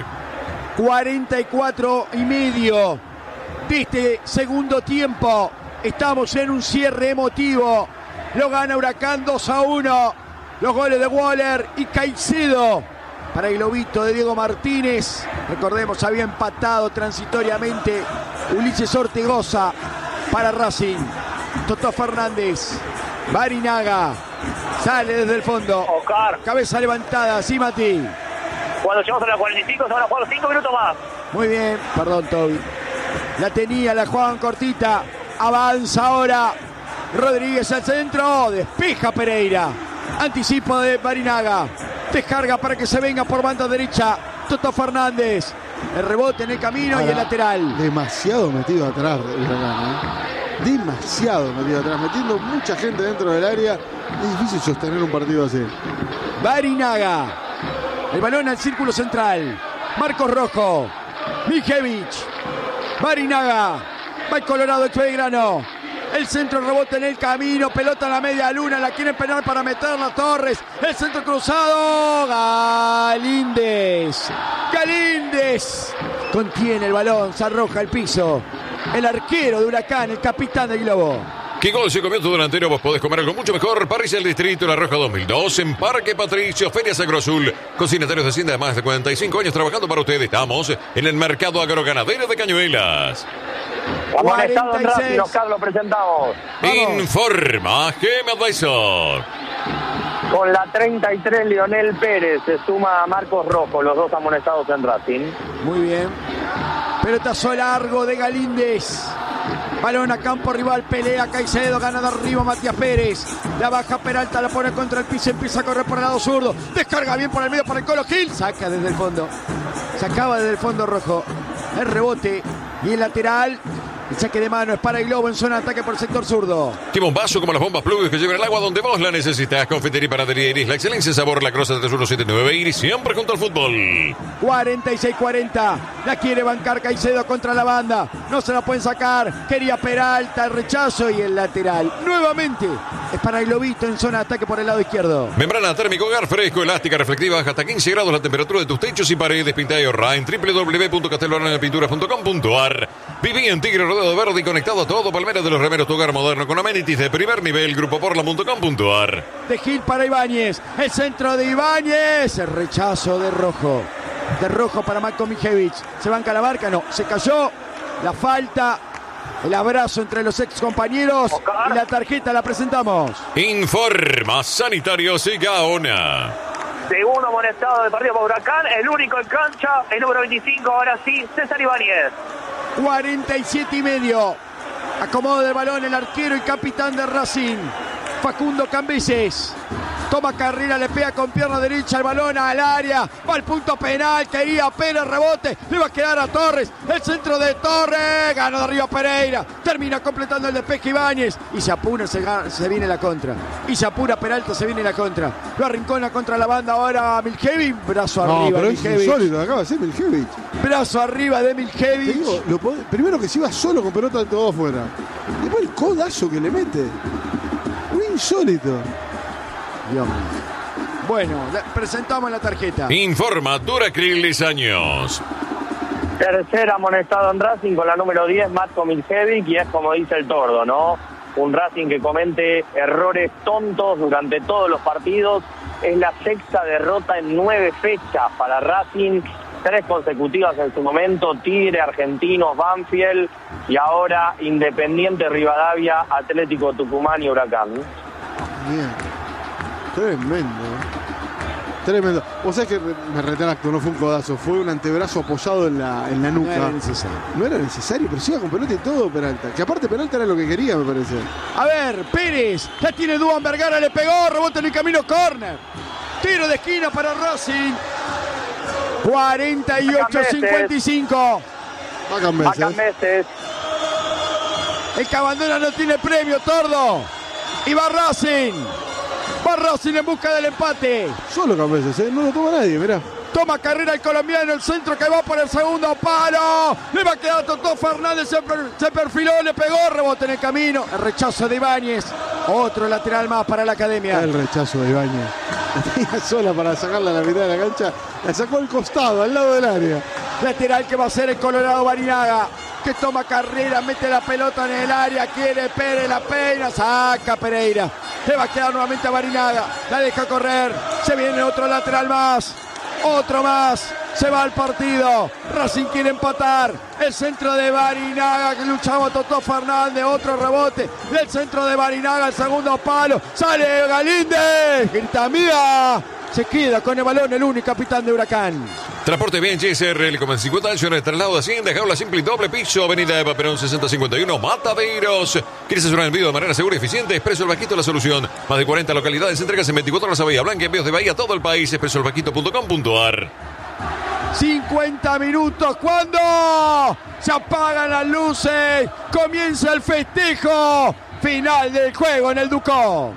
44 y medio de este segundo tiempo. Estamos en un cierre emotivo. Lo gana Huracán 2-1. Los goles de Waller y Caicedo para el globito de Diego Martínez. Recordemos, había empatado transitoriamente Ulises Ortegoza para Racing. Totó Fernández, Barinaga, sale desde el fondo. Oscar. Cabeza levantada, sí, Mati. Cuando llegamos a las 45 se van a jugar 5 minutos más. Muy bien, perdón, Toby. La tenía, la jugaban cortita. Avanza ahora Rodríguez al centro, despeja Pereira. Anticipo de Barinaga. Descarga para que se venga por banda derecha Totó Fernández. El rebote en el camino y el lateral. Demasiado metido atrás, demasiado metido atrás, metiendo mucha gente dentro del área. Es difícil sostener un partido así. Barinaga. El balón al círculo central. Marcos Rojo. Miljevic. Barinaga. Va el Colorado ex Belgrano. El centro, rebote en el camino, pelota en la media luna, la quieren penar para meterla Torres. El centro cruzado, Galíndez contiene el balón, se arroja al piso. El arquero de Huracán, el capitán del Globo. ¿Qué gol se comió tu delantero? Vos podés comer algo mucho mejor. Parrilla del Distrito, La Roja 2002, en Parque Patricio, Ferias Agroazul. Cocinatarios de Hacienda de más de 45 años trabajando para ustedes. Estamos en el Mercado Agroganadero de Cañuelas. Amonestado en Racing, Oscar, lo presentamos. Informa Gema Advisor. Con la 33, Leonel Pérez se suma a Marcos Rojo, los dos amonestados en Racing. Muy bien. Pelotazo largo de Galíndez. Balón a campo rival, pelea Caicedo, gana de arriba Matías Pérez. La baja Peralta, la pone contra el piso, empieza a correr por el lado zurdo. Descarga bien por el medio para el Colo Gil. Saca desde el fondo. Sacaba desde el fondo Rojo. El rebote y el lateral. El saque de mano es para el Globo en zona de ataque por el sector zurdo. Qué bombazo como las bombas Plug que llevan el agua donde vos la necesitas. Confitería y Panadería Iris, la excelencia en sabor, La Crosa 3179 Iris, siempre junto al fútbol. 46-40. La quiere bancar Caicedo contra la banda. No se la pueden sacar. Quería Peralta, el rechazo y el lateral. Nuevamente es para el Globito en zona de ataque por el lado izquierdo. Membrana térmico, hogar fresco, elástica, reflectiva, hasta 15 grados la temperatura de tus techos y paredes. Pinta y ahorra en www.castellanorapinturas.com.ar. Viví en Tigre Rodeo Verde y conectado a todo. Palmeras de los Remeros, tu hogar moderno con amenities de primer nivel. Grupoporla.com.ar. De Gil para Ibáñez. El centro de Ibáñez. El rechazo de Rojo. De Rojo para Marco Mijevich. ¿Se banca la marca? No. Se cayó. La falta. El abrazo entre los ex compañeros. Y la tarjeta la presentamos. Informa Sanitarios y Gaona. Segundo amonestado de partido para Huracán. El único en cancha. El número 25. Ahora sí, César Ibáñez. 47,5. Acomodo del balón el arquero y capitán de Racing, Facundo Cambises. Toma carrera, le pega con pierna derecha el balón al área. Va al punto penal, quería Pérez, rebote. Le va a quedar a Torres. El centro de Torres. Ganó de arriba Pereira. Termina completando el despeje Ibáñez. Y se apura, se viene la contra. Y se apura Peralta, se viene la contra. Lo arrincona contra la banda ahora Miljevic. Brazo arriba. Pero es insólito, acaba de ser Miljevic. Brazo arriba de Miljevic. Digo, primero que se iba solo con pelota de todo afuera. Después el codazo que le mete. Muy insólito. Dios mío. Bueno, presentamos la tarjeta. Informa Duracril años. Tercer amonestado en Racing con la número 10, Matko Miljevic, y es como dice el Tordo, ¿no? Un Racing que comete errores tontos durante todos los partidos. Es la sexta derrota en 9 fechas para Racing. 3 consecutivas en su momento, Tigre, Argentinos, Banfield y ahora Independiente, Rivadavia, Atlético Tucumán y Huracán. Bien. Tremendo. Vos sabés que me retracto, no fue un codazo, fue un antebrazo apoyado en la nuca. No era necesario, pero se iba con pelota y todo Peralta. Que aparte Peralta era lo que quería, me parece. A ver, Pérez, la tiene Duan Vergara, le pegó, rebote en el camino, córner. Tiro de esquina para Racing. 48-55. Vacan meses. El que abandona no tiene premio, Tordo. Y va Racing. Va Racing en busca del empate. Solo Cambeses, no lo toma nadie, mirá. Toma carrera el colombiano, el centro que va por el segundo palo. Le va a quedar Totó Fernández, se perfiló, le pegó, rebote en el camino. El rechazo de Ibáñez. Otro lateral más para la academia. El rechazo de Ibáñez. La tenía sola para sacarla a la mitad de la cancha. La sacó al costado, al lado del área. Lateral que va a ser el Colorado Barinaga, que toma carrera, mete la pelota en el área, quiere Pérez, la peina, saca Pereira. Le va a quedar nuevamente a Barinaga, la deja correr, se viene otro lateral más, otro más, se va al partido. Racing quiere empatar, el centro de Barinaga, que luchaba Totó Fernández, otro rebote del centro de Barinaga, el segundo palo, sale Galíndez, grita mía, se queda con el balón el único capitán de Huracán. Transporte bien GSRL con 50 años en el traslado de Hacienda, jaula simple y doble piso, avenida Eva Perón 6051, Mataderos. ¿Quieres hacer un envío de manera segura y eficiente? Expreso El Vaquito, la solución. Más de 40 localidades, entregas en 24 horas a Bahía Blanca, envíos de Bahía a todo el país, expresoelvaquito.com.ar. 50 minutos, ¿cuándo? Se apagan las luces, comienza el festejo final del juego en el Ducó.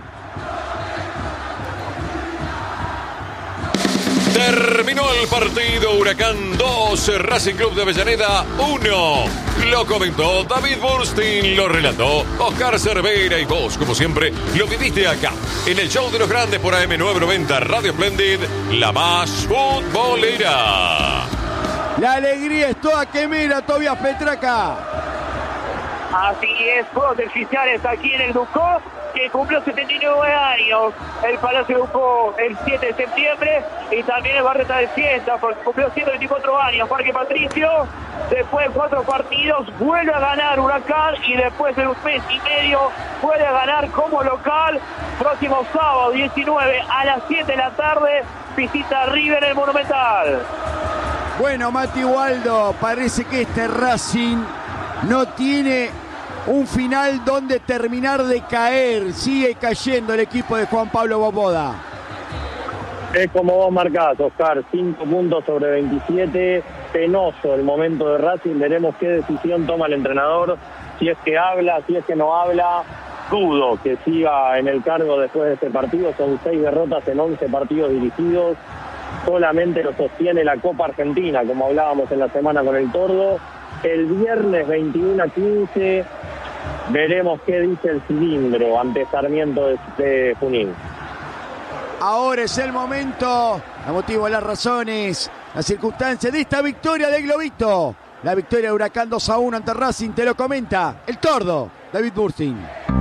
Terminó el partido. Huracán 2, Racing Club de Avellaneda 1. lo comentó David Burstein, lo relató Oscar Cervera y vos, como siempre, lo viviste acá, en el show de los grandes por AM990 Radio Splendid, la más futbolera. La alegría es toda quemera, Tobias Petraca. Así es, fuegos oficiales aquí en el Ducó, que cumplió 79 años. El Palacio Ducó el 7 de septiembre y también el Barrio está de fiesta porque cumplió 124 años. Parque Patricio, después de 4 partidos, vuelve a ganar Huracán y después de un mes y medio vuelve a ganar como local. Próximo sábado 19 a las 7 de la tarde, visita River en el Monumental. Bueno, Mati Waldo, parece que este Racing no tiene un final donde terminar de caer. Sigue cayendo el equipo de Juan Pablo Boboda. Es como vos marcás, Oscar, 5 puntos sobre 27. Penoso el momento de Racing. Veremos qué decisión toma el entrenador. Si es que habla, si es que no habla. Dudo que siga en el cargo después de este partido. Son 6 derrotas en 11 partidos dirigidos. Solamente lo sostiene la Copa Argentina, como hablábamos en la semana con el Tordo. El viernes 21-15 veremos qué dice el cilindro ante Sarmiento de Junín. Ahora es el momento, el motivo, las razones, las circunstancias de esta victoria del Globito. La victoria de Huracán 2-1 ante Racing, te lo comenta el Tordo, David Burstein.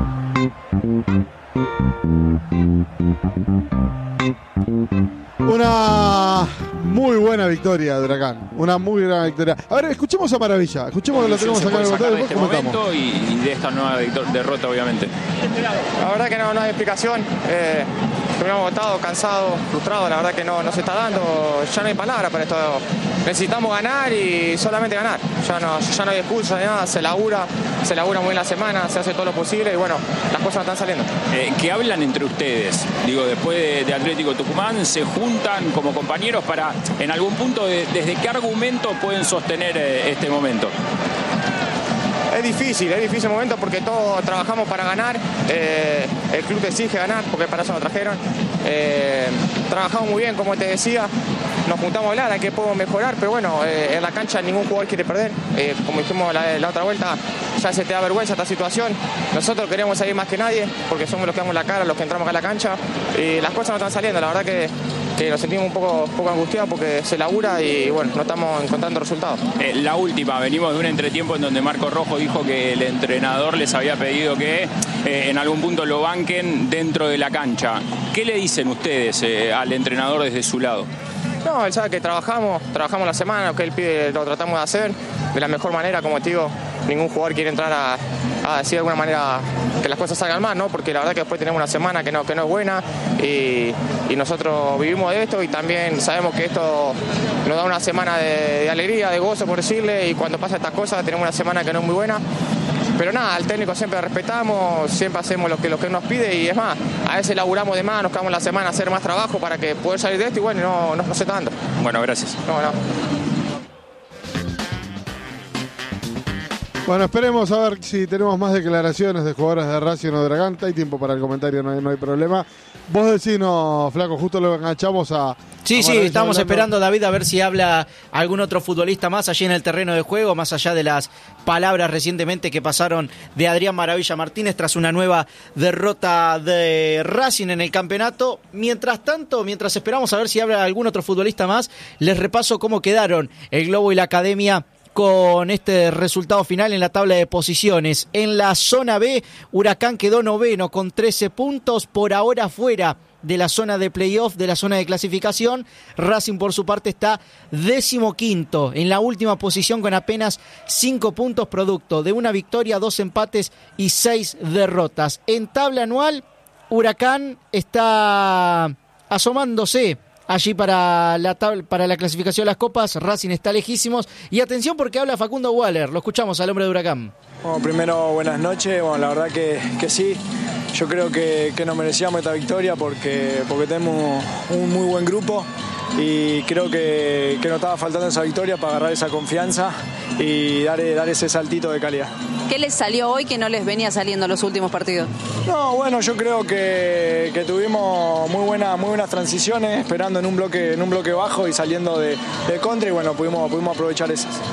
Una muy buena victoria de Huracán. Una muy buena victoria. A ver, escuchemos a Maravilla. Escuchemos que lo tenemos acá en el botón. De este momento y de esta nueva derrota, obviamente. La verdad que no hay explicación. Estuvimos agotados, cansados, frustrados. La verdad que no se está dando. Ya no hay palabra para esto. Necesitamos ganar y solamente ganar. Ya no hay excusa ni nada. Se labura muy bien la semana, se hace todo lo posible y bueno, las cosas no están saliendo. ¿Qué hablan entre ustedes? Digo, después de Atlético Tucumán, se juntan como compañeros para, en algún punto, ¿desde qué argumento pueden sostener este momento? Es difícil el momento porque todos trabajamos para ganar. El club te exige ganar porque para eso nos trajeron. Trabajamos muy bien, como te decía. Nos juntamos a hablar, a qué podemos mejorar, pero bueno, en la cancha ningún jugador quiere perder. Como dijimos la otra vuelta, ya se te da vergüenza esta situación. Nosotros queremos salir más que nadie porque somos los que damos la cara, los que entramos acá a la cancha. Y las cosas no están saliendo, la verdad que nos sentimos un poco angustiados porque se labura y bueno, no estamos encontrando resultados. La última, venimos de un entretiempo en donde Marco Rojo dijo que el entrenador les había pedido que en algún punto lo banquen dentro de la cancha. ¿Qué le dicen ustedes al entrenador desde su lado? No, él sabe que trabajamos la semana, lo que él pide lo tratamos de hacer de la mejor manera, como te digo, ningún jugador quiere entrar a decir de alguna manera que las cosas salgan mal, ¿no? Porque la verdad que después tenemos una semana que no es buena y nosotros vivimos de esto y también sabemos que esto nos da una semana de alegría, de gozo, por decirle, y cuando pasa estas cosas tenemos una semana que no es muy buena. Pero nada, al técnico siempre respetamos, siempre hacemos lo que nos pide y es más, a veces laburamos de más, nos quedamos la semana a hacer más trabajo para que poder salir de esto y bueno, no se está dando. Bueno, gracias. No. Bueno, esperemos a ver si tenemos más declaraciones de jugadores de Racing o de Huracán. Hay tiempo para el comentario, no hay problema. Vos decís, no, Flaco, justo lo enganchamos a... Sí, estamos esperando, David, a ver si habla algún otro futbolista más allí en el terreno de juego, más allá de las palabras recientemente que pasaron de Adrián Maravilla Martínez tras una nueva derrota de Racing en el campeonato. Mientras tanto, mientras esperamos a ver si habla algún otro futbolista más, les repaso cómo quedaron el Globo y la Academia con este resultado final en la tabla de posiciones. En la zona B, Huracán quedó noveno con 13 puntos, por ahora fuera de la zona de playoff, de la zona de clasificación. Racing, por su parte, está 15º en la última posición con apenas 5 puntos, producto de una victoria, 2 empates y 6 derrotas. En tabla anual, Huracán está asomándose allí para la clasificación de las copas. Racing está lejísimos. Y atención porque habla Facundo Waller. Lo escuchamos al hombre de Huracán. Bueno, primero, buenas noches. Bueno, la verdad que sí. Yo creo que nos merecíamos esta victoria porque tenemos un muy buen grupo y creo que nos estaba faltando esa victoria para agarrar esa confianza y dar ese saltito de calidad. ¿Qué les salió hoy que no les venía saliendo en los últimos partidos? No, bueno, yo creo que tuvimos muy buenas transiciones, esperando en un bloque bajo y saliendo de contra y bueno, pudimos aprovechar esas.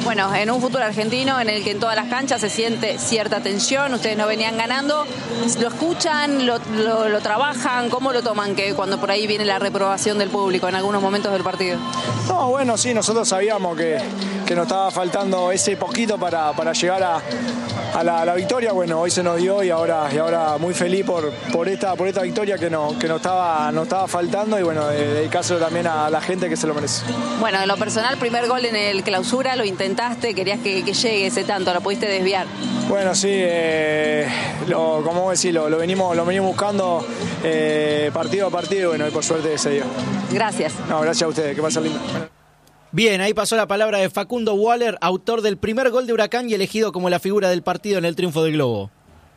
Bueno, en un fútbol argentino en el que en todas las canchas se siente cierta tensión, ustedes no venían ganando, ¿lo escuchan, lo trabajan? ¿Cómo lo toman que cuando por ahí viene la reprobación del público en algunos momentos del partido? No, bueno, sí, nosotros sabíamos que nos estaba faltando ese poquito para llegar a la victoria. Bueno, hoy se nos dio y ahora muy feliz por esta victoria que nos estaba faltando y bueno, dedicárselo también a la gente que se lo merece. Bueno, en lo personal, primer gol en el Clausura, lo intentaste, querías que llegue ese tanto, lo pudiste desviar. Bueno, sí, como vos decís, lo venimos buscando partido a partido y bueno, y por suerte se dio. Gracias. No, gracias a ustedes, que pasen lindo. Bien, ahí pasó la palabra de Facundo Waller, autor del primer gol de Huracán y elegido como la figura del partido en el triunfo del Globo.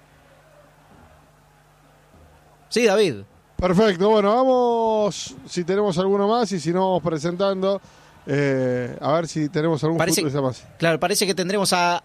Sí, David. Perfecto, bueno, vamos, si tenemos alguno más y si no, vamos presentando. A ver si tenemos algún futbolista más. Claro, parece que tendremos a